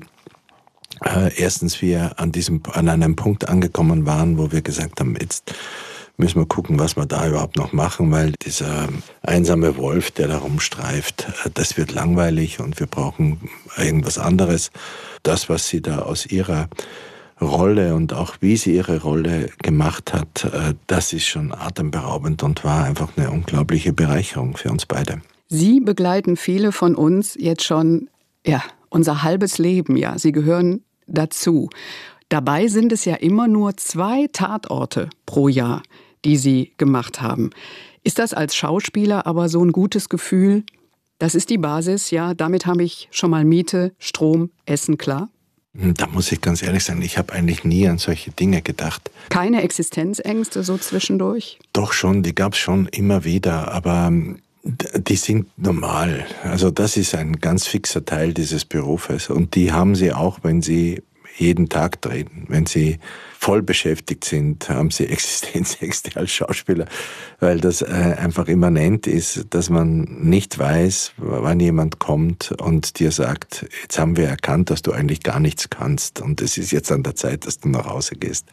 [SPEAKER 12] äh, erstens wir an diesem an einem Punkt angekommen waren, wo wir gesagt haben, jetzt müssen wir gucken, was wir da überhaupt noch machen, weil dieser einsame Wolf, der da rumstreift, das wird langweilig und wir brauchen irgendwas anderes. Das, was sie da aus ihrer Rolle und auch wie sie ihre Rolle gemacht hat, das ist schon atemberaubend und war einfach eine unglaubliche Bereicherung für uns beide.
[SPEAKER 11] Sie begleiten viele von uns jetzt schon, ja, unser halbes Leben, ja. Sie gehören dazu. Dabei sind es ja immer nur zwei Tatorte pro Jahr, die Sie gemacht haben. Ist das als Schauspieler aber so ein gutes Gefühl? Das ist die Basis, ja, damit habe ich schon mal Miete, Strom, Essen klar?
[SPEAKER 12] Da muss ich ganz ehrlich sagen, ich habe eigentlich nie an solche Dinge gedacht.
[SPEAKER 11] Keine Existenzängste so zwischendurch?
[SPEAKER 12] Doch schon, die gab es schon immer wieder, aber die sind normal. Also das ist ein ganz fixer Teil dieses Berufes und die haben sie auch, wenn sie jeden Tag treten. Wenn sie voll beschäftigt sind, haben sie Existenzängste als Schauspieler, weil das äh, einfach immanent ist, dass man nicht weiß, wann jemand kommt und dir sagt, jetzt haben wir erkannt, dass du eigentlich gar nichts kannst und es ist jetzt an der Zeit, dass du nach Hause gehst.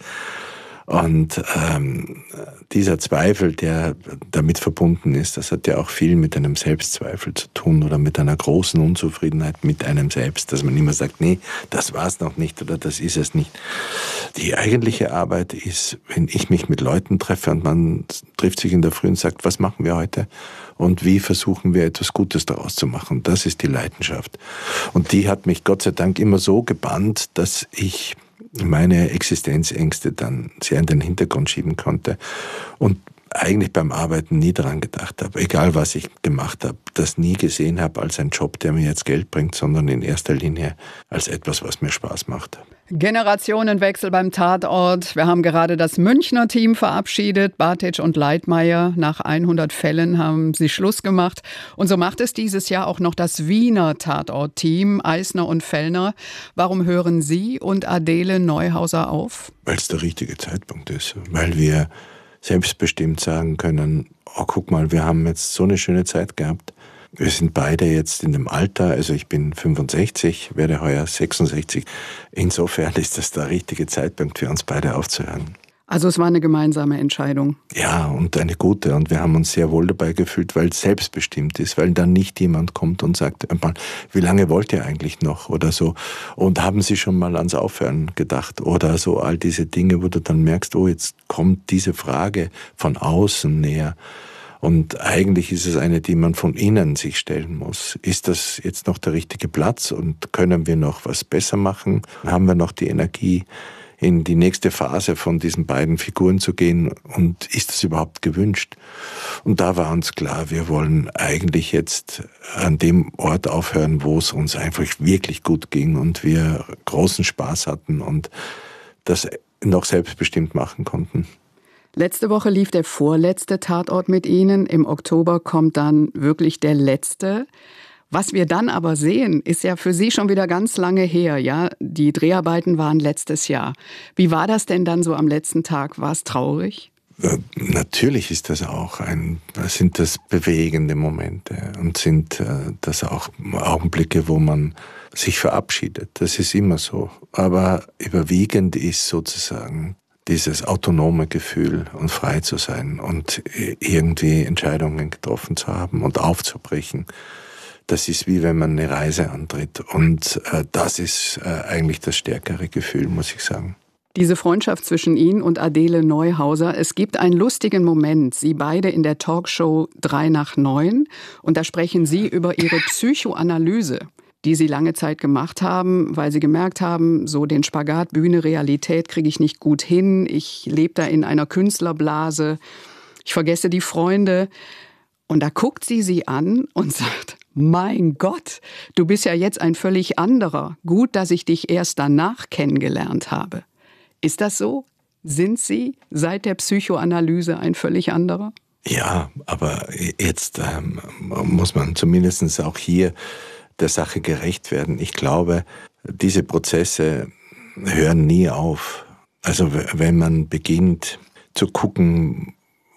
[SPEAKER 12] Und ähm, dieser Zweifel, der damit verbunden ist, das hat ja auch viel mit einem Selbstzweifel zu tun oder mit einer großen Unzufriedenheit mit einem selbst, dass man immer sagt, nee, das war's noch nicht oder das ist es nicht. Die eigentliche Arbeit ist, wenn ich mich mit Leuten treffe und man trifft sich in der Früh und sagt, was machen wir heute und wie versuchen wir etwas Gutes daraus zu machen. Das ist die Leidenschaft. Und die hat mich Gott sei Dank immer so gebannt, dass ich meine Existenzängste dann sehr in den Hintergrund schieben konnte und eigentlich beim Arbeiten nie daran gedacht habe, egal was ich gemacht habe, das nie gesehen habe als ein Job, der mir jetzt Geld bringt, sondern in erster Linie als etwas, was mir Spaß macht.
[SPEAKER 11] Generationenwechsel beim Tatort. Wir haben gerade das Münchner Team verabschiedet. Bartitsch und Leitmayr. Nach hundert Fällen haben sie Schluss gemacht. Und so macht es dieses Jahr auch noch das Wiener Tatort-Team, Eisner und Fellner. Warum hören Sie und Adele Neuhauser auf?
[SPEAKER 12] Weil es der richtige Zeitpunkt ist. Weil wir selbstbestimmt sagen können, oh, guck mal, wir haben jetzt so eine schöne Zeit gehabt. Wir sind beide jetzt in dem Alter, also ich bin fünfundsechzig, werde heuer sechsundsechzig. Insofern ist das der richtige Zeitpunkt für uns beide aufzuhören.
[SPEAKER 11] Also es war eine gemeinsame Entscheidung.
[SPEAKER 12] Ja, und eine gute. Und wir haben uns sehr wohl dabei gefühlt, weil es selbstbestimmt ist, weil dann nicht jemand kommt und sagt, wie lange wollt ihr eigentlich noch oder so. Und haben Sie schon mal ans Aufhören gedacht oder so all diese Dinge, wo du dann merkst, oh, jetzt kommt diese Frage von außen näher. Und eigentlich ist es eine, die man von innen sich stellen muss. Ist das jetzt noch der richtige Platz und können wir noch was besser machen? Haben wir noch die Energie, in die nächste Phase von diesen beiden Figuren zu gehen und ist das überhaupt gewünscht? Und da war uns klar, wir wollen eigentlich jetzt an dem Ort aufhören, wo es uns einfach wirklich gut ging und wir großen Spaß hatten und das noch selbstbestimmt machen konnten.
[SPEAKER 11] Letzte Woche lief der vorletzte Tatort mit Ihnen. Im Oktober kommt dann wirklich der letzte. Was wir dann aber sehen, ist ja für Sie schon wieder ganz lange her. Ja, die Dreharbeiten waren letztes Jahr. Wie war das denn dann so am letzten Tag? War es traurig?
[SPEAKER 12] Äh, natürlich ist das auch ein, sind das bewegende Momente und sind äh, das auch Augenblicke, wo man sich verabschiedet. Das ist immer so. Aber überwiegend ist sozusagen dieses autonome Gefühl und frei zu sein und irgendwie Entscheidungen getroffen zu haben und aufzubrechen. Das ist wie wenn man eine Reise antritt und äh, das ist äh, eigentlich das stärkere Gefühl, muss ich sagen.
[SPEAKER 11] Diese Freundschaft zwischen Ihnen und Adele Neuhauser, es gibt einen lustigen Moment. Sie beide in der Talkshow drei nach neun und da sprechen Sie über Ihre Psychoanalyse, die Sie lange Zeit gemacht haben, weil Sie gemerkt haben, so den Spagat Bühne, Realität kriege ich nicht gut hin. Ich lebe da in einer Künstlerblase. Ich vergesse die Freunde. Und da guckt sie sie an und sagt, mein Gott, du bist ja jetzt ein völlig anderer. Gut, dass ich dich erst danach kennengelernt habe. Ist das so? Sind Sie seit der Psychoanalyse ein völlig anderer?
[SPEAKER 12] Ja, aber jetzt ähm, muss man zumindest auch hier der Sache gerecht werden. Ich glaube, diese Prozesse hören nie auf. Also wenn man beginnt zu gucken,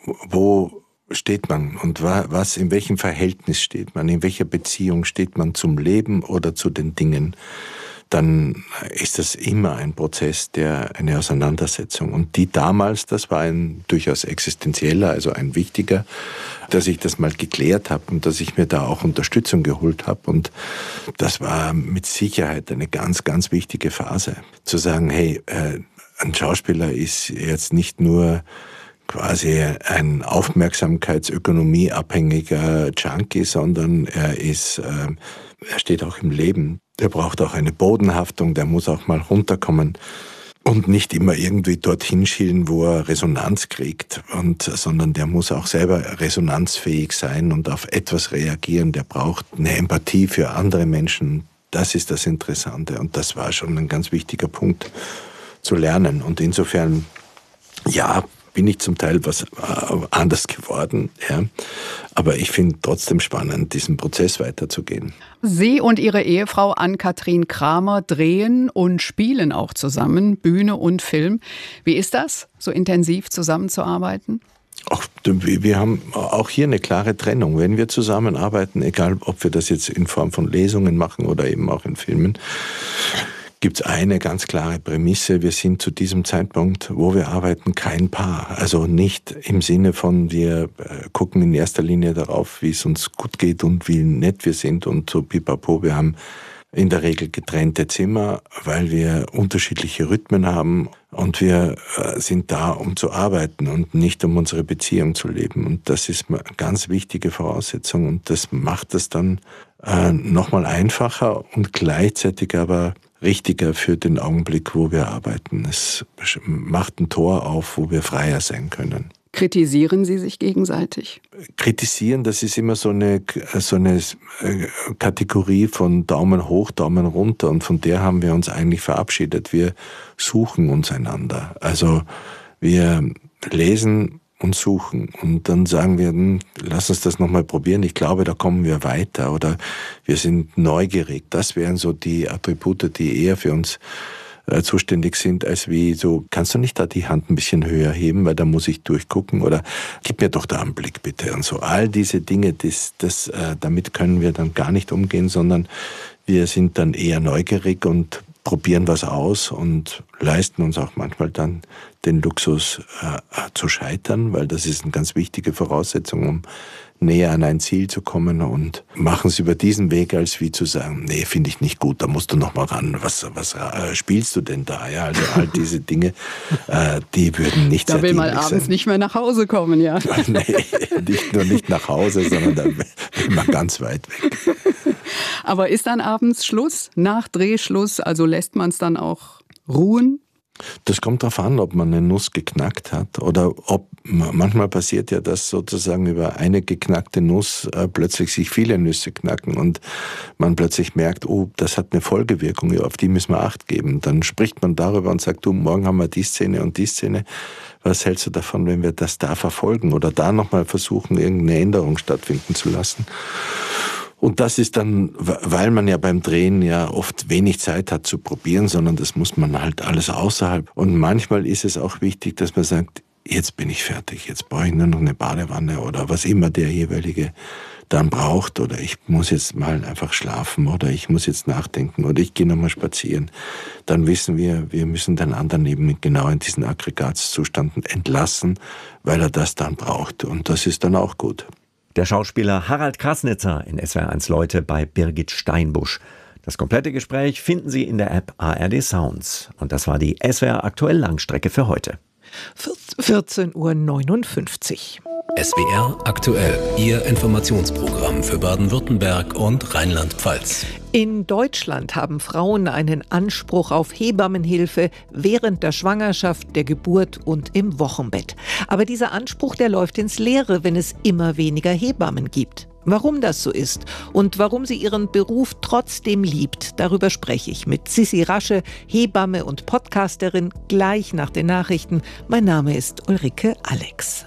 [SPEAKER 12] wo steht man und was, in welchem Verhältnis steht man, in welcher Beziehung steht man zum Leben oder zu den Dingen, dann ist das immer ein Prozess, der eine Auseinandersetzung. Und die damals, das war ein durchaus existenzieller, also ein wichtiger, dass ich das mal geklärt habe und dass ich mir da auch Unterstützung geholt habe. Und das war mit Sicherheit eine ganz, ganz wichtige Phase. Zu sagen, hey, äh, ein Schauspieler ist jetzt nicht nur quasi ein aufmerksamkeitsökonomieabhängiger Junkie, sondern er ist, äh, er steht auch im Leben. Der braucht auch eine Bodenhaftung, der muss auch mal runterkommen und nicht immer irgendwie dorthin schielen, wo er Resonanz kriegt, und, sondern der muss auch selber resonanzfähig sein und auf etwas reagieren. Der braucht eine Empathie für andere Menschen. Das ist das Interessante. Und das war schon ein ganz wichtiger Punkt zu lernen. Und insofern, ja, bin ich zum Teil was anders geworden. Ja. Aber ich finde trotzdem spannend, diesen Prozess weiterzugehen.
[SPEAKER 11] Sie und Ihre Ehefrau Ann-Kathrin Kramer drehen und spielen auch zusammen, Bühne und Film. Wie ist das, so intensiv zusammenzuarbeiten?
[SPEAKER 12] Auch, wir haben auch hier eine klare Trennung. Wenn wir zusammenarbeiten, egal ob wir das jetzt in Form von Lesungen machen oder eben auch in Filmen, gibt es eine ganz klare Prämisse. Wir sind zu diesem Zeitpunkt, wo wir arbeiten, kein Paar. Also nicht im Sinne von, wir gucken in erster Linie darauf, wie es uns gut geht und wie nett wir sind und so pipapo. Wir haben in der Regel getrennte Zimmer, weil wir unterschiedliche Rhythmen haben und wir sind da, um zu arbeiten und nicht um unsere Beziehung zu leben. Und das ist eine ganz wichtige Voraussetzung und das macht es dann äh, nochmal einfacher und gleichzeitig aber richtiger für den Augenblick, wo wir arbeiten. Es macht ein Tor auf, wo wir freier sein können.
[SPEAKER 11] Kritisieren Sie sich gegenseitig?
[SPEAKER 12] Kritisieren, das ist immer so eine, so eine Kategorie von Daumen hoch, Daumen runter und von der haben wir uns eigentlich verabschiedet. Wir suchen uns einander. Also wir lesen und suchen und dann sagen wir, hm, lass uns das nochmal probieren, ich glaube, da kommen wir weiter oder wir sind neugierig. Das wären so die Attribute, die eher für uns äh, zuständig sind, als wie so, kannst du nicht da die Hand ein bisschen höher heben, weil da muss ich durchgucken oder gib mir doch da einen Blick bitte und so. All diese Dinge, das, das, äh, damit können wir dann gar nicht umgehen, sondern wir sind dann eher neugierig und probieren was aus und leisten uns auch manchmal dann den Luxus äh, zu scheitern, weil das ist eine ganz wichtige Voraussetzung, um näher an ein Ziel zu kommen und machen es über diesen Weg, als wie zu sagen, nee, finde ich nicht gut, da musst du noch mal ran, was, was äh, spielst du denn da? Ja, also all diese Dinge, äh, die würden nicht sehr
[SPEAKER 11] Da will man
[SPEAKER 12] dienlich
[SPEAKER 11] abends
[SPEAKER 12] sein.
[SPEAKER 11] nicht mehr nach Hause kommen, ja.
[SPEAKER 12] Nee, nicht nur nicht nach Hause, sondern da will man ganz weit weg.
[SPEAKER 11] Aber ist dann abends Schluss, nach Drehschluss, also lässt man es dann auch ruhen?
[SPEAKER 12] Das kommt darauf an, ob man eine Nuss geknackt hat oder ob, manchmal passiert ja, dass sozusagen über eine geknackte Nuss äh, plötzlich sich viele Nüsse knacken und man plötzlich merkt, oh, das hat eine Folgewirkung, auf die müssen wir Acht geben. Dann spricht man darüber und sagt, du, morgen haben wir die Szene und die Szene. Was hältst du davon, wenn wir das da verfolgen oder da nochmal versuchen, irgendeine Änderung stattfinden zu lassen? Und das ist dann, weil man ja beim Drehen ja oft wenig Zeit hat zu probieren, sondern das muss man halt alles außerhalb. Und manchmal ist es auch wichtig, dass man sagt, jetzt bin ich fertig, jetzt brauche ich nur noch eine Badewanne oder was immer der jeweilige dann braucht oder ich muss jetzt mal einfach schlafen oder ich muss jetzt nachdenken oder ich gehe nochmal spazieren. Dann wissen wir, wir müssen den anderen eben genau in diesen Aggregatzustand entlassen, weil er das dann braucht. Und das ist dann auch gut.
[SPEAKER 10] Der Schauspieler Harald Krasnitzer in S W R eins Leute bei Birgit Steinbusch. Das komplette Gespräch finden Sie in der App A R D Sounds. Und das war die S W R Aktuell Langstrecke für heute.
[SPEAKER 13] vierzehn Uhr neunundfünfzig.
[SPEAKER 14] S W R Aktuell, Ihr Informationsprogramm für Baden-Württemberg und Rheinland-Pfalz.
[SPEAKER 13] In Deutschland haben Frauen einen Anspruch auf Hebammenhilfe während der Schwangerschaft, der Geburt und im Wochenbett. Aber dieser Anspruch, der läuft ins Leere, wenn es immer weniger Hebammen gibt. Warum das so ist und warum sie ihren Beruf trotzdem liebt, darüber spreche ich mit Sissi Rasche, Hebamme und Podcasterin, gleich nach den Nachrichten. Mein Name ist Ulrike Alex.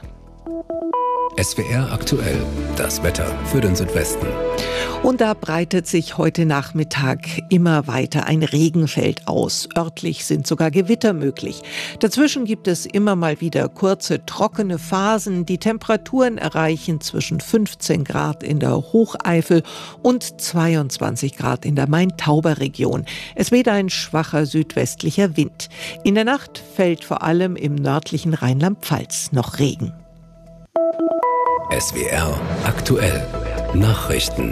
[SPEAKER 14] S W R Aktuell, das Wetter für den Südwesten.
[SPEAKER 13] Und da breitet sich heute Nachmittag immer weiter ein Regenfeld aus. Örtlich sind sogar Gewitter möglich. Dazwischen gibt es immer mal wieder kurze, trockene Phasen. Die Temperaturen erreichen zwischen fünfzehn Grad in der Hocheifel und zweiundzwanzig Grad in der Main-Tauber-Region. Es weht ein schwacher südwestlicher Wind. In der Nacht fällt vor allem im nördlichen Rheinland-Pfalz noch Regen.
[SPEAKER 14] S W R Aktuell Nachrichten.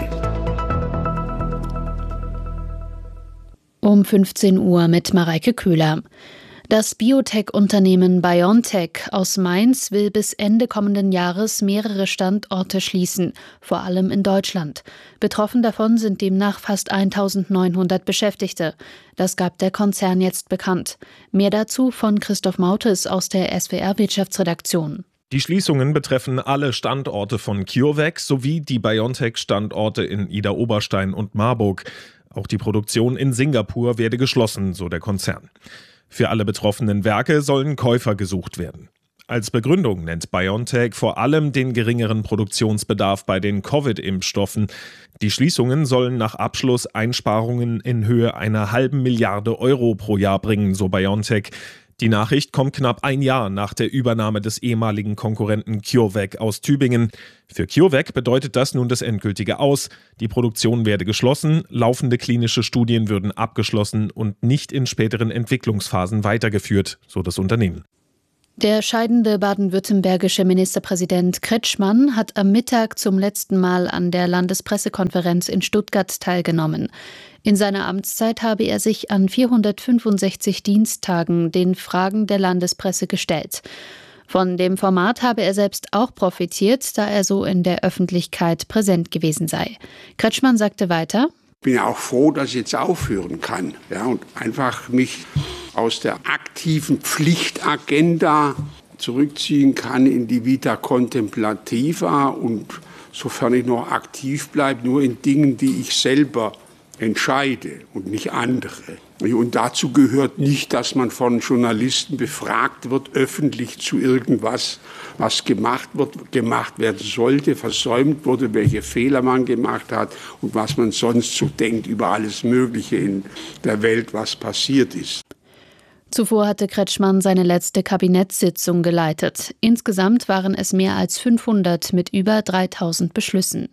[SPEAKER 15] Um fünfzehn Uhr mit Mareike Köhler. Das Biotech-Unternehmen BioNTech aus Mainz will bis Ende kommenden Jahres mehrere Standorte schließen, vor allem in Deutschland. Betroffen davon sind demnach fast eintausendneunhundert Beschäftigte. Das gab der Konzern jetzt bekannt. Mehr dazu von Christoph Mautes aus der S W R Wirtschaftsredaktion.
[SPEAKER 16] Die Schließungen betreffen alle Standorte von CureVac sowie die BioNTech-Standorte in Idar-Oberstein und Marburg. Auch die Produktion in Singapur werde geschlossen, so der Konzern. Für alle betroffenen Werke sollen Käufer gesucht werden. Als Begründung nennt BioNTech vor allem den geringeren Produktionsbedarf bei den Covid-Impfstoffen. Die Schließungen sollen nach Abschluss Einsparungen in Höhe einer halben Milliarde Euro pro Jahr bringen, so BioNTech. Die Nachricht kommt knapp ein Jahr nach der Übernahme des ehemaligen Konkurrenten CureVac aus Tübingen. Für CureVac bedeutet das nun das endgültige Aus. Die Produktion werde geschlossen, laufende klinische Studien würden abgeschlossen und nicht in späteren Entwicklungsphasen weitergeführt, so das Unternehmen.
[SPEAKER 15] Der scheidende baden-württembergische Ministerpräsident Kretschmann hat am Mittag zum letzten Mal an der Landespressekonferenz in Stuttgart teilgenommen. In seiner Amtszeit habe er sich an vierhundertfünfundsechzig Diensttagen den Fragen der Landespresse gestellt. Von dem Format habe er selbst auch profitiert, da er so in der Öffentlichkeit präsent gewesen sei. Kretschmann sagte weiter:
[SPEAKER 17] Ich bin ja auch froh, dass ich jetzt aufhören kann, ja, und einfach mich aus der aktiven Pflichtagenda zurückziehen kann in die Vita Contemplativa und, sofern ich noch aktiv bleibe, nur in Dingen, die ich selber entscheide und nicht andere. Und dazu gehört nicht, dass man von Journalisten befragt wird, öffentlich zu irgendwas, was gemacht wird, gemacht werden sollte, versäumt wurde, welche Fehler man gemacht hat und was man sonst so denkt über alles Mögliche in der Welt, was passiert ist.
[SPEAKER 15] Zuvor hatte Kretschmann seine letzte Kabinettssitzung geleitet. Insgesamt waren es mehr als fünfhundert mit über dreitausend Beschlüssen.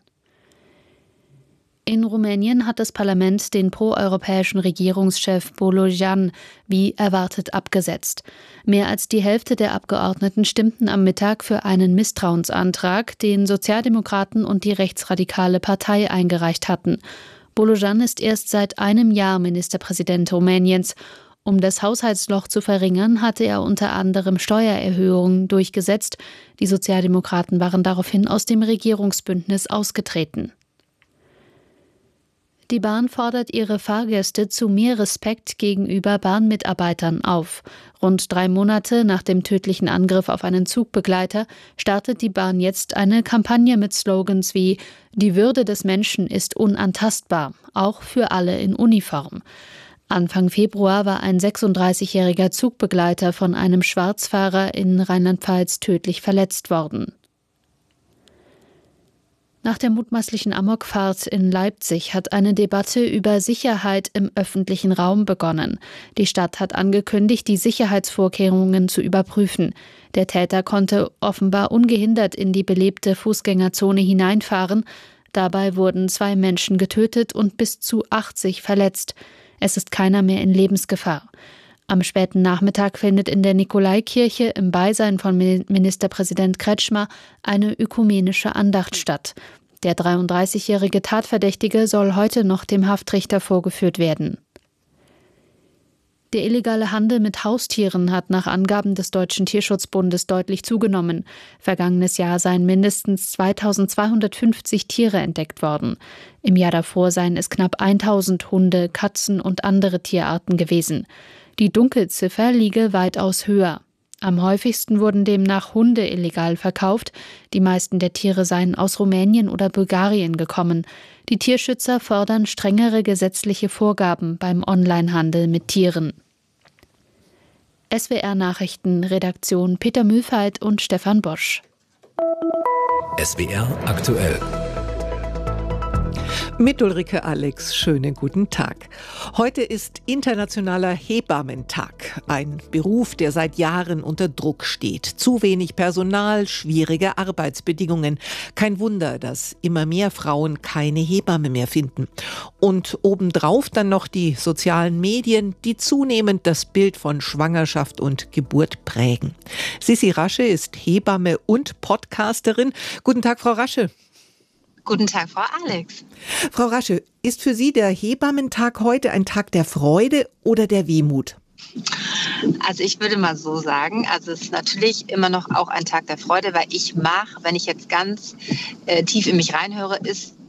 [SPEAKER 15] In Rumänien hat das Parlament den proeuropäischen Regierungschef Bolojan wie erwartet abgesetzt. Mehr als die Hälfte der Abgeordneten stimmten am Mittag für einen Misstrauensantrag, den Sozialdemokraten und die rechtsradikale Partei eingereicht hatten. Bolojan ist erst seit einem Jahr Ministerpräsident Rumäniens. Um das Haushaltsloch zu verringern, hatte er unter anderem Steuererhöhungen durchgesetzt. Die Sozialdemokraten waren daraufhin aus dem Regierungsbündnis ausgetreten. Die Bahn fordert ihre Fahrgäste zu mehr Respekt gegenüber Bahnmitarbeitern auf. Rund drei Monate nach dem tödlichen Angriff auf einen Zugbegleiter startet die Bahn jetzt eine Kampagne mit Slogans wie »Die Würde des Menschen ist unantastbar«, auch für alle in Uniform. Anfang Februar war ein sechsunddreißigjähriger Zugbegleiter von einem Schwarzfahrer in Rheinland-Pfalz tödlich verletzt worden. Nach der mutmaßlichen Amokfahrt in Leipzig hat eine Debatte über Sicherheit im öffentlichen Raum begonnen. Die Stadt hat angekündigt, die Sicherheitsvorkehrungen zu überprüfen. Der Täter konnte offenbar ungehindert in die belebte Fußgängerzone hineinfahren. Dabei wurden zwei Menschen getötet und bis zu achtzig verletzt. Es ist keiner mehr in Lebensgefahr. Am späten Nachmittag findet in der Nikolaikirche im Beisein von Ministerpräsident Kretschmer eine ökumenische Andacht statt. Der dreiunddreißigjährige Tatverdächtige soll heute noch dem Haftrichter vorgeführt werden. Der illegale Handel mit Haustieren hat nach Angaben des Deutschen Tierschutzbundes deutlich zugenommen. Vergangenes Jahr seien mindestens zweitausendzweihundertfünfzig Tiere entdeckt worden. Im Jahr davor seien es knapp tausend Hunde, Katzen und andere Tierarten gewesen. Die Dunkelziffer liege weitaus höher. Am häufigsten wurden demnach Hunde illegal verkauft. Die meisten der Tiere seien aus Rumänien oder Bulgarien gekommen. Die Tierschützer fordern strengere gesetzliche Vorgaben beim Onlinehandel mit Tieren. S W R Nachrichten, Redaktion Peter Mühlfeit und Stefan Bosch.
[SPEAKER 14] S W R aktuell.
[SPEAKER 13] Mit Ulrike Alex, schönen guten Tag. Heute ist Internationaler Hebammentag. Ein Beruf, der seit Jahren unter Druck steht. Zu wenig Personal, schwierige Arbeitsbedingungen. Kein Wunder, dass immer mehr Frauen keine Hebamme mehr finden. Und obendrauf dann noch die sozialen Medien, die zunehmend das Bild von Schwangerschaft und Geburt prägen. Sissi Rasche ist Hebamme und Podcasterin. Guten Tag, Frau Rasche.
[SPEAKER 18] Guten Tag, Frau Alex.
[SPEAKER 13] Frau Rasche, ist für Sie der Hebammentag heute ein Tag der Freude oder der Wehmut?
[SPEAKER 18] Also ich würde mal so sagen, also es ist natürlich immer noch auch ein Tag der Freude, weil ich mache, wenn ich jetzt ganz äh, tief in mich reinhöre, ist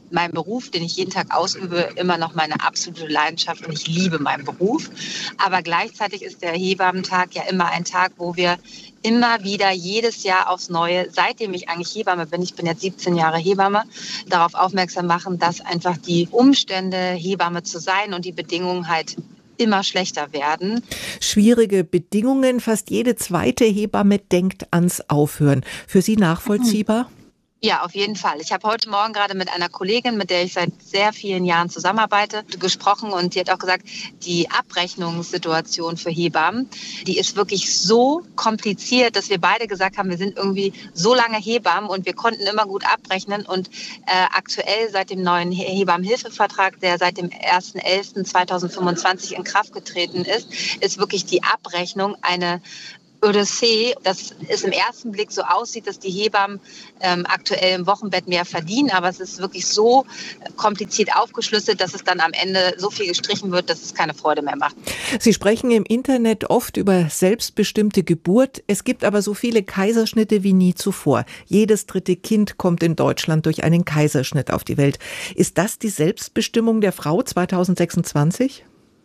[SPEAKER 18] mein Beruf, den ich jeden Tag ausübe, immer noch meine absolute Leidenschaft und ich liebe meinen Beruf. Aber gleichzeitig ist der Hebammentag ja immer ein Tag, wo wir immer wieder jedes Jahr aufs Neue, seitdem ich eigentlich Hebamme bin, ich bin jetzt siebzehn Jahre Hebamme, darauf aufmerksam machen, dass einfach die Umstände, Hebamme zu sein und die Bedingungen halt immer schlechter werden.
[SPEAKER 13] Schwierige Bedingungen, fast jede zweite Hebamme denkt ans Aufhören. Für Sie nachvollziehbar?
[SPEAKER 18] Ja, auf jeden Fall. Ich habe heute Morgen gerade mit einer Kollegin, mit der ich seit sehr vielen Jahren zusammenarbeite, gesprochen und die hat auch gesagt, die Abrechnungssituation für Hebammen, die ist wirklich so kompliziert, dass wir beide gesagt haben, wir sind irgendwie so lange Hebammen und wir konnten immer gut abrechnen und äh, aktuell seit dem neuen Hebammenhilfevertrag, der seit dem ersten elften zweitausendfünfundzwanzig in Kraft getreten ist, ist wirklich die Abrechnung eine Odyssee, dass es im ersten Blick so aussieht, dass die Hebammen ähm, aktuell im Wochenbett mehr verdienen, aber es ist wirklich so kompliziert aufgeschlüsselt, dass es dann am Ende so viel gestrichen wird, dass es keine Freude mehr macht.
[SPEAKER 13] Sie sprechen im Internet oft über selbstbestimmte Geburt. Es gibt aber so viele Kaiserschnitte wie nie zuvor. Jedes dritte Kind kommt in Deutschland durch einen Kaiserschnitt auf die Welt. Ist das die Selbstbestimmung der Frau zweitausendsechsundzwanzig?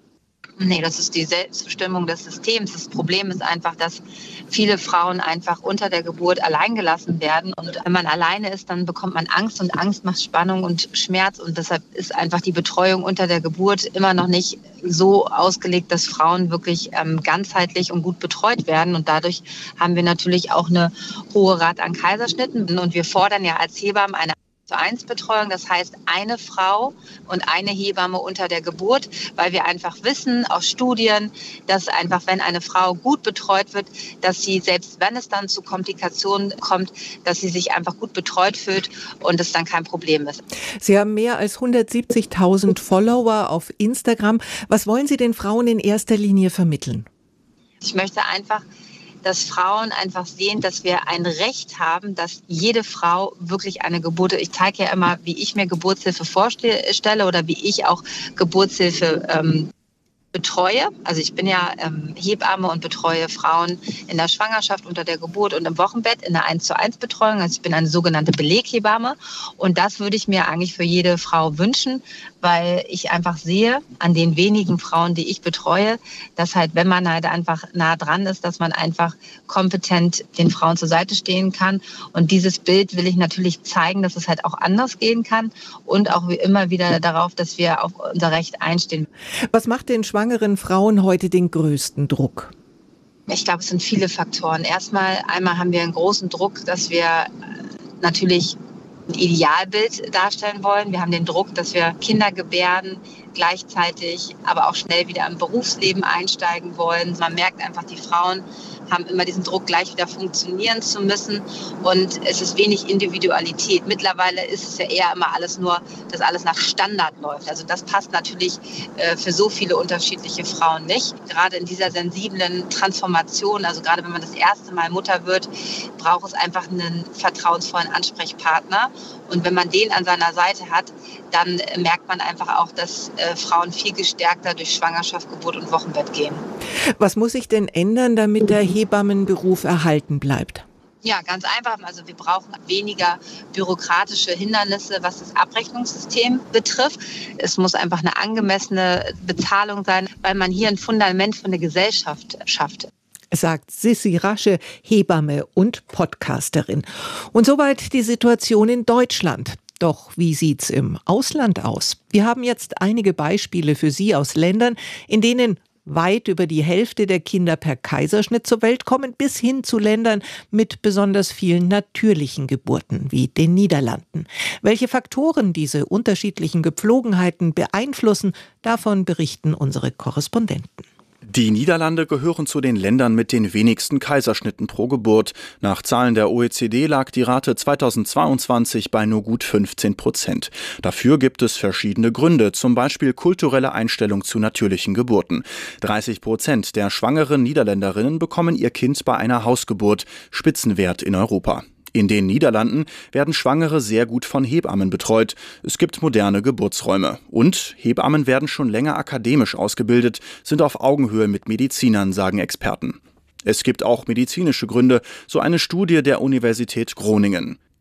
[SPEAKER 18] Nee, das ist die Selbstbestimmung des Systems. Das Problem ist einfach, dass viele Frauen einfach unter der Geburt alleingelassen werden. Und wenn man alleine ist, dann bekommt man Angst und Angst macht Spannung und Schmerz. Und deshalb ist einfach die Betreuung unter der Geburt immer noch nicht so ausgelegt, dass Frauen wirklich ähm, ganzheitlich und gut betreut werden. Und dadurch haben wir natürlich auch eine hohe Rate an Kaiserschnitten. Und wir fordern ja als Hebammen eine zu eins Betreuung, das heißt eine Frau und eine Hebamme unter der Geburt, weil wir einfach wissen aus Studien, dass einfach, wenn eine Frau gut betreut wird, dass sie, selbst wenn es dann zu Komplikationen kommt, dass sie sich einfach gut betreut fühlt und es dann kein Problem ist.
[SPEAKER 13] Sie haben mehr als hundertsiebzigtausend Follower auf Instagram. Was wollen Sie den Frauen in erster Linie vermitteln?
[SPEAKER 18] Ich möchte einfach, dass Frauen einfach sehen, dass wir ein Recht haben, dass jede Frau wirklich eine Geburt, ich zeige ja immer, wie ich mir Geburtshilfe vorstelle oder wie ich auch Geburtshilfe ähm, betreue. Also ich bin ja ähm, Hebamme und betreue Frauen in der Schwangerschaft, unter der Geburt und im Wochenbett in der eins zu eins Betreuung. Also ich bin eine sogenannte Beleghebamme und das würde ich mir eigentlich für jede Frau wünschen, weil ich einfach sehe an den wenigen Frauen, die ich betreue, dass halt, wenn man halt einfach nah dran ist, dass man einfach kompetent den Frauen zur Seite stehen kann. Und dieses Bild will ich natürlich zeigen, dass es halt auch anders gehen kann und auch wie immer wieder darauf, dass wir auf unser Recht einstehen.
[SPEAKER 13] Was macht den schwangeren Frauen heute den größten Druck?
[SPEAKER 18] Ich glaube, es sind viele Faktoren. Erstmal, einmal haben wir einen großen Druck, dass wir natürlich ein Idealbild darstellen wollen. Wir haben den Druck, dass wir Kinder gebären, gleichzeitig aber auch schnell wieder im Berufsleben einsteigen wollen. Man merkt einfach, die Frauen haben immer diesen Druck, gleich wieder funktionieren zu müssen und es ist wenig Individualität. Mittlerweile ist es ja eher immer alles nur, dass alles nach Standard läuft. Also das passt natürlich äh, für so viele unterschiedliche Frauen nicht. Gerade in dieser sensiblen Transformation, also gerade wenn man das erste Mal Mutter wird, braucht es einfach einen vertrauensvollen Ansprechpartner. Und wenn man den an seiner Seite hat, dann äh, merkt man einfach auch, dass äh, Frauen viel gestärkter durch Schwangerschaft, Geburt und Wochenbett gehen.
[SPEAKER 13] Was muss sich denn ändern, damit der Hebammenberuf erhalten bleibt?
[SPEAKER 18] Ja, ganz einfach. Also wir brauchen weniger bürokratische Hindernisse, was das Abrechnungssystem betrifft. Es muss einfach eine angemessene Bezahlung sein, weil man hier ein Fundament von der Gesellschaft schafft.
[SPEAKER 13] Sagt Sissi Rasche, Hebamme und Podcasterin. Und soweit die Situation in Deutschland. Doch wie sieht's im Ausland aus? Wir haben jetzt einige Beispiele für Sie aus Ländern, in denen weit über die Hälfte der Kinder per Kaiserschnitt zur Welt kommen, bis hin zu Ländern mit besonders vielen natürlichen Geburten, wie den Niederlanden. Welche Faktoren diese unterschiedlichen Gepflogenheiten beeinflussen, davon berichten unsere Korrespondenten.
[SPEAKER 19] Die Niederlande gehören zu den Ländern mit den wenigsten Kaiserschnitten pro Geburt. Nach Zahlen der O E C D lag die Rate zweitausendzweiundzwanzig bei nur gut fünfzehn Prozent. Dafür gibt es verschiedene Gründe, zum Beispiel kulturelle Einstellung zu natürlichen Geburten. dreißig Prozent der schwangeren Niederländerinnen bekommen ihr Kind bei einer Hausgeburt, Spitzenwert in Europa. In den Niederlanden werden Schwangere sehr gut von Hebammen betreut. Es gibt moderne Geburtsräume. Und Hebammen werden schon länger akademisch ausgebildet, sind auf Augenhöhe mit Medizinern, sagen Experten. Es gibt auch medizinische Gründe, so eine Studie der Universität Groningen.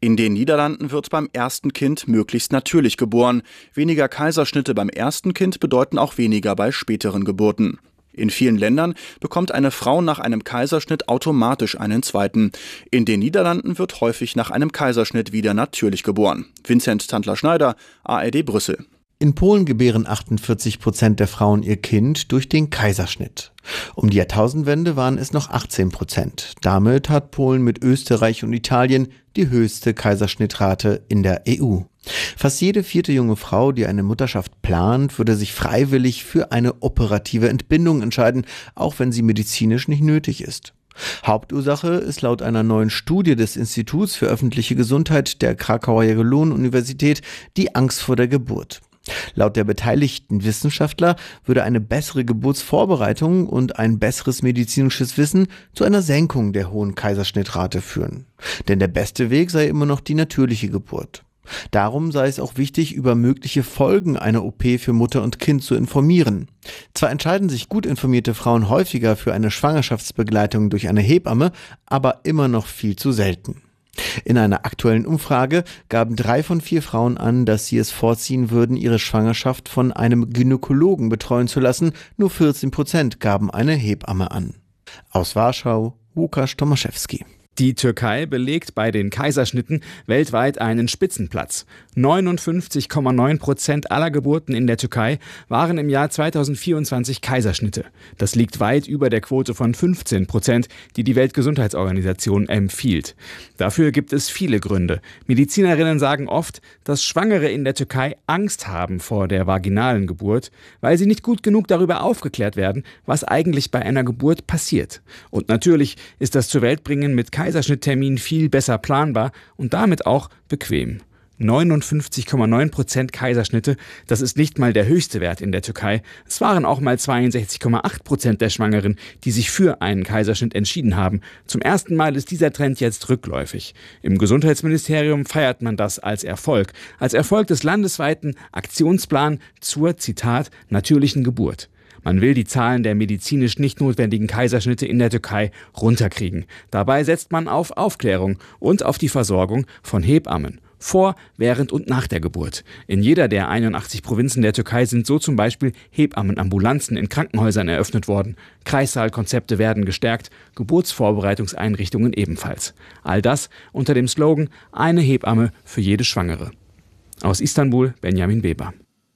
[SPEAKER 19] In den Niederlanden wird beim ersten Kind möglichst natürlich geboren. Weniger Kaiserschnitte beim ersten Kind bedeuten auch weniger bei späteren Geburten. In vielen Ländern bekommt eine Frau nach einem Kaiserschnitt automatisch einen zweiten. In den Niederlanden wird häufig nach einem Kaiserschnitt wieder natürlich geboren. Vincent Tantler-Schneider, A R D Brüssel.
[SPEAKER 20] In Polen gebären achtundvierzig Prozent der Frauen ihr Kind durch den Kaiserschnitt. Um die Jahrtausendwende waren es noch achtzehn Prozent. Damit hat Polen mit Österreich und Italien die höchste Kaiserschnittrate in der E U. Fast jede vierte junge Frau, die eine Mutterschaft plant, würde sich freiwillig für eine operative Entbindung entscheiden, auch wenn sie medizinisch nicht nötig ist. Hauptursache ist laut einer neuen Studie des Instituts für öffentliche Gesundheit der Krakauer Jagellon-Universität die Angst vor der Geburt. Laut der beteiligten Wissenschaftler würde eine bessere Geburtsvorbereitung und ein besseres medizinisches Wissen zu einer Senkung der hohen Kaiserschnittrate führen. Denn der beste Weg sei immer noch die natürliche Geburt. Darum sei es auch wichtig, über mögliche Folgen einer O P für Mutter und Kind zu informieren. Zwar entscheiden sich gut informierte Frauen häufiger für eine Schwangerschaftsbegleitung durch eine Hebamme, aber immer noch viel zu selten. In einer aktuellen Umfrage gaben drei von vier Frauen an, dass sie es vorziehen würden, ihre Schwangerschaft von einem Gynäkologen betreuen zu lassen. Nur vierzehn Prozent gaben eine Hebamme an. Aus Warschau, Łukasz Tomaszewski.
[SPEAKER 21] Die Türkei belegt bei den Kaiserschnitten weltweit einen Spitzenplatz. neunundfünfzig Komma neun Prozent aller Geburten in der Türkei waren im Jahr zweitausendvierundzwanzig Kaiserschnitte. Das liegt weit über der Quote von fünfzehn Prozent, die die Weltgesundheitsorganisation empfiehlt. Dafür gibt es viele Gründe. Medizinerinnen sagen oft, dass Schwangere in der Türkei Angst haben vor der vaginalen Geburt, weil sie nicht gut genug darüber aufgeklärt werden, was eigentlich bei einer Geburt passiert. Und natürlich ist das Zuweltbringen mit Kaiserschnitttermin viel besser planbar und damit auch bequem. neunundfünfzig Komma neun Prozent Kaiserschnitte, das ist nicht mal der höchste Wert in der Türkei. Es waren auch mal zweiundsechzig Komma acht Prozent der Schwangeren, die sich für einen Kaiserschnitt entschieden haben. Zum ersten Mal ist dieser Trend jetzt rückläufig. Im Gesundheitsministerium feiert man das als Erfolg. Als Erfolg des landesweiten Aktionsplans zur, Zitat, natürlichen Geburt. Man will die Zahlen der medizinisch nicht notwendigen Kaiserschnitte in der Türkei runterkriegen. Dabei setzt man auf Aufklärung und auf die Versorgung von Hebammen. Vor, während und nach der Geburt. In jeder der einundachtzig Provinzen der Türkei sind so zum Beispiel Hebammenambulanzen in Krankenhäusern eröffnet worden. Kreissaalkonzepte werden gestärkt, Geburtsvorbereitungseinrichtungen ebenfalls. All das unter dem Slogan „Eine Hebamme für jede Schwangere“. Aus Istanbul, Benjamin Weber.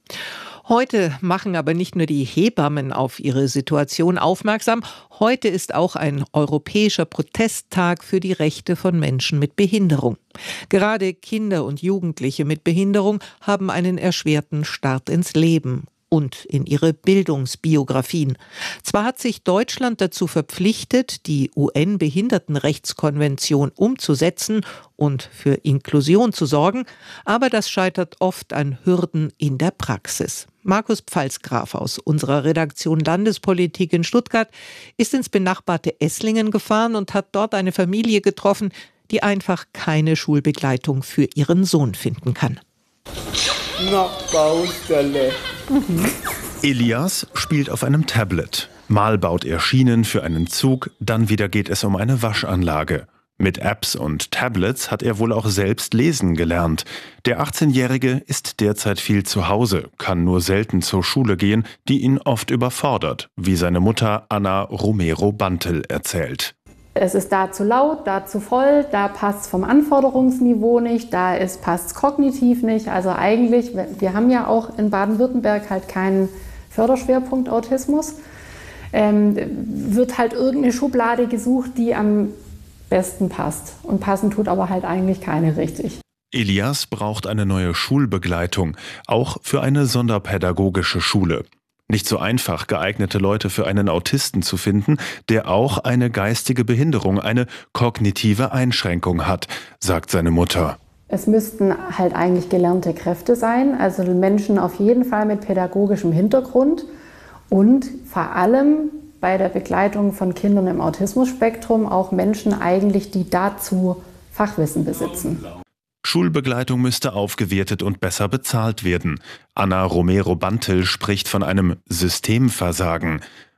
[SPEAKER 13] Heute machen aber nicht nur die Hebammen auf ihre Situation aufmerksam. Heute ist auch ein europäischer Protesttag für die Rechte von Menschen mit Behinderung. Gerade Kinder und Jugendliche mit Behinderung haben einen erschwerten Start ins Leben und in ihre Bildungsbiografien. Zwar hat sich Deutschland dazu verpflichtet, die U N-Behindertenrechtskonvention umzusetzen und für Inklusion zu sorgen, aber das scheitert oft an Hürden in der Praxis. Markus Pfalzgraf aus unserer Redaktion Landespolitik in Stuttgart ist ins benachbarte Esslingen gefahren und hat dort eine Familie getroffen, die einfach keine Schulbegleitung für ihren Sohn finden kann.
[SPEAKER 22] Noch Baustelle.
[SPEAKER 23] Mhm. Elias spielt auf einem Tablet. Mal baut er Schienen für einen Zug, dann wieder geht es um eine Waschanlage. Mit Apps und Tablets hat er wohl auch selbst lesen gelernt. Der achtzehnjährige ist derzeit viel zu Hause, kann nur selten zur Schule gehen, die ihn oft überfordert, wie seine Mutter Anna Romero-Bantel erzählt.
[SPEAKER 24] Es ist da zu laut, da zu voll, da passt es vom Anforderungsniveau nicht, da passt es kognitiv nicht. Also eigentlich, wir haben ja auch in Baden-Württemberg halt keinen Förderschwerpunkt Autismus, ähm, wird halt irgendeine Schublade gesucht, die am besten passt. Und passen tut aber halt eigentlich keine richtig.
[SPEAKER 23] Elias braucht eine neue Schulbegleitung, auch für eine sonderpädagogische Schule. Nicht so einfach, geeignete Leute für einen Autisten zu finden, der auch eine geistige Behinderung, eine kognitive Einschränkung hat, sagt seine Mutter.
[SPEAKER 24] Es müssten halt eigentlich gelernte Kräfte sein, also Menschen auf jeden Fall mit pädagogischem Hintergrund und vor allem bei der Begleitung von Kindern im Autismusspektrum auch Menschen eigentlich, die dazu Fachwissen besitzen.
[SPEAKER 23] Schulbegleitung müsste aufgewertet und besser bezahlt werden. Anna Romero-Bantel spricht von einem Systemversagen.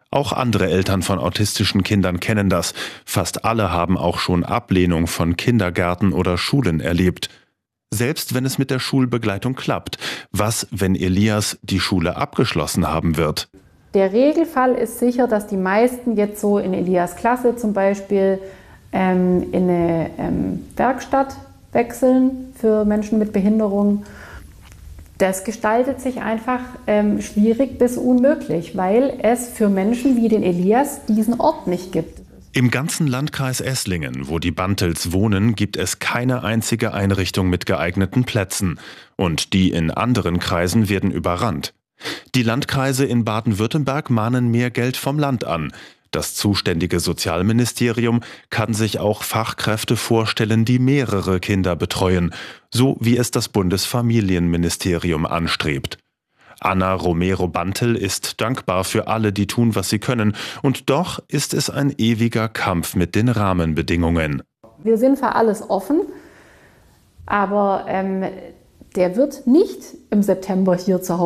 [SPEAKER 23] Auch andere Eltern von autistischen Kindern kennen das. Fast alle haben auch schon Ablehnung von Kindergärten oder Schulen erlebt. Selbst wenn es mit der Schulbegleitung klappt. Was, wenn Elias die Schule abgeschlossen haben wird?
[SPEAKER 24] Der Regelfall ist sicher, dass die meisten jetzt so in Elias Klasse zum Beispiel ähm, in eine ähm, Werkstatt wechseln für Menschen mit Behinderung. Das gestaltet sich einfach ähm, schwierig bis unmöglich, weil es für Menschen wie den Elias diesen Ort nicht gibt.
[SPEAKER 23] Im ganzen Landkreis Esslingen, wo die Bantels wohnen, gibt es keine einzige Einrichtung mit geeigneten Plätzen. Und die in anderen Kreisen werden überrannt. Die Landkreise in Baden-Württemberg mahnen mehr Geld vom Land an. Das zuständige Sozialministerium kann sich auch Fachkräfte vorstellen, die mehrere Kinder betreuen, so wie es das Bundesfamilienministerium anstrebt. Anna Romero-Bantel ist dankbar für alle, die tun, was sie können. Und doch ist es ein ewiger Kampf mit den Rahmenbedingungen.
[SPEAKER 24] Wir sind für alles offen, aber ähm, der wird nicht im September hier zu Hause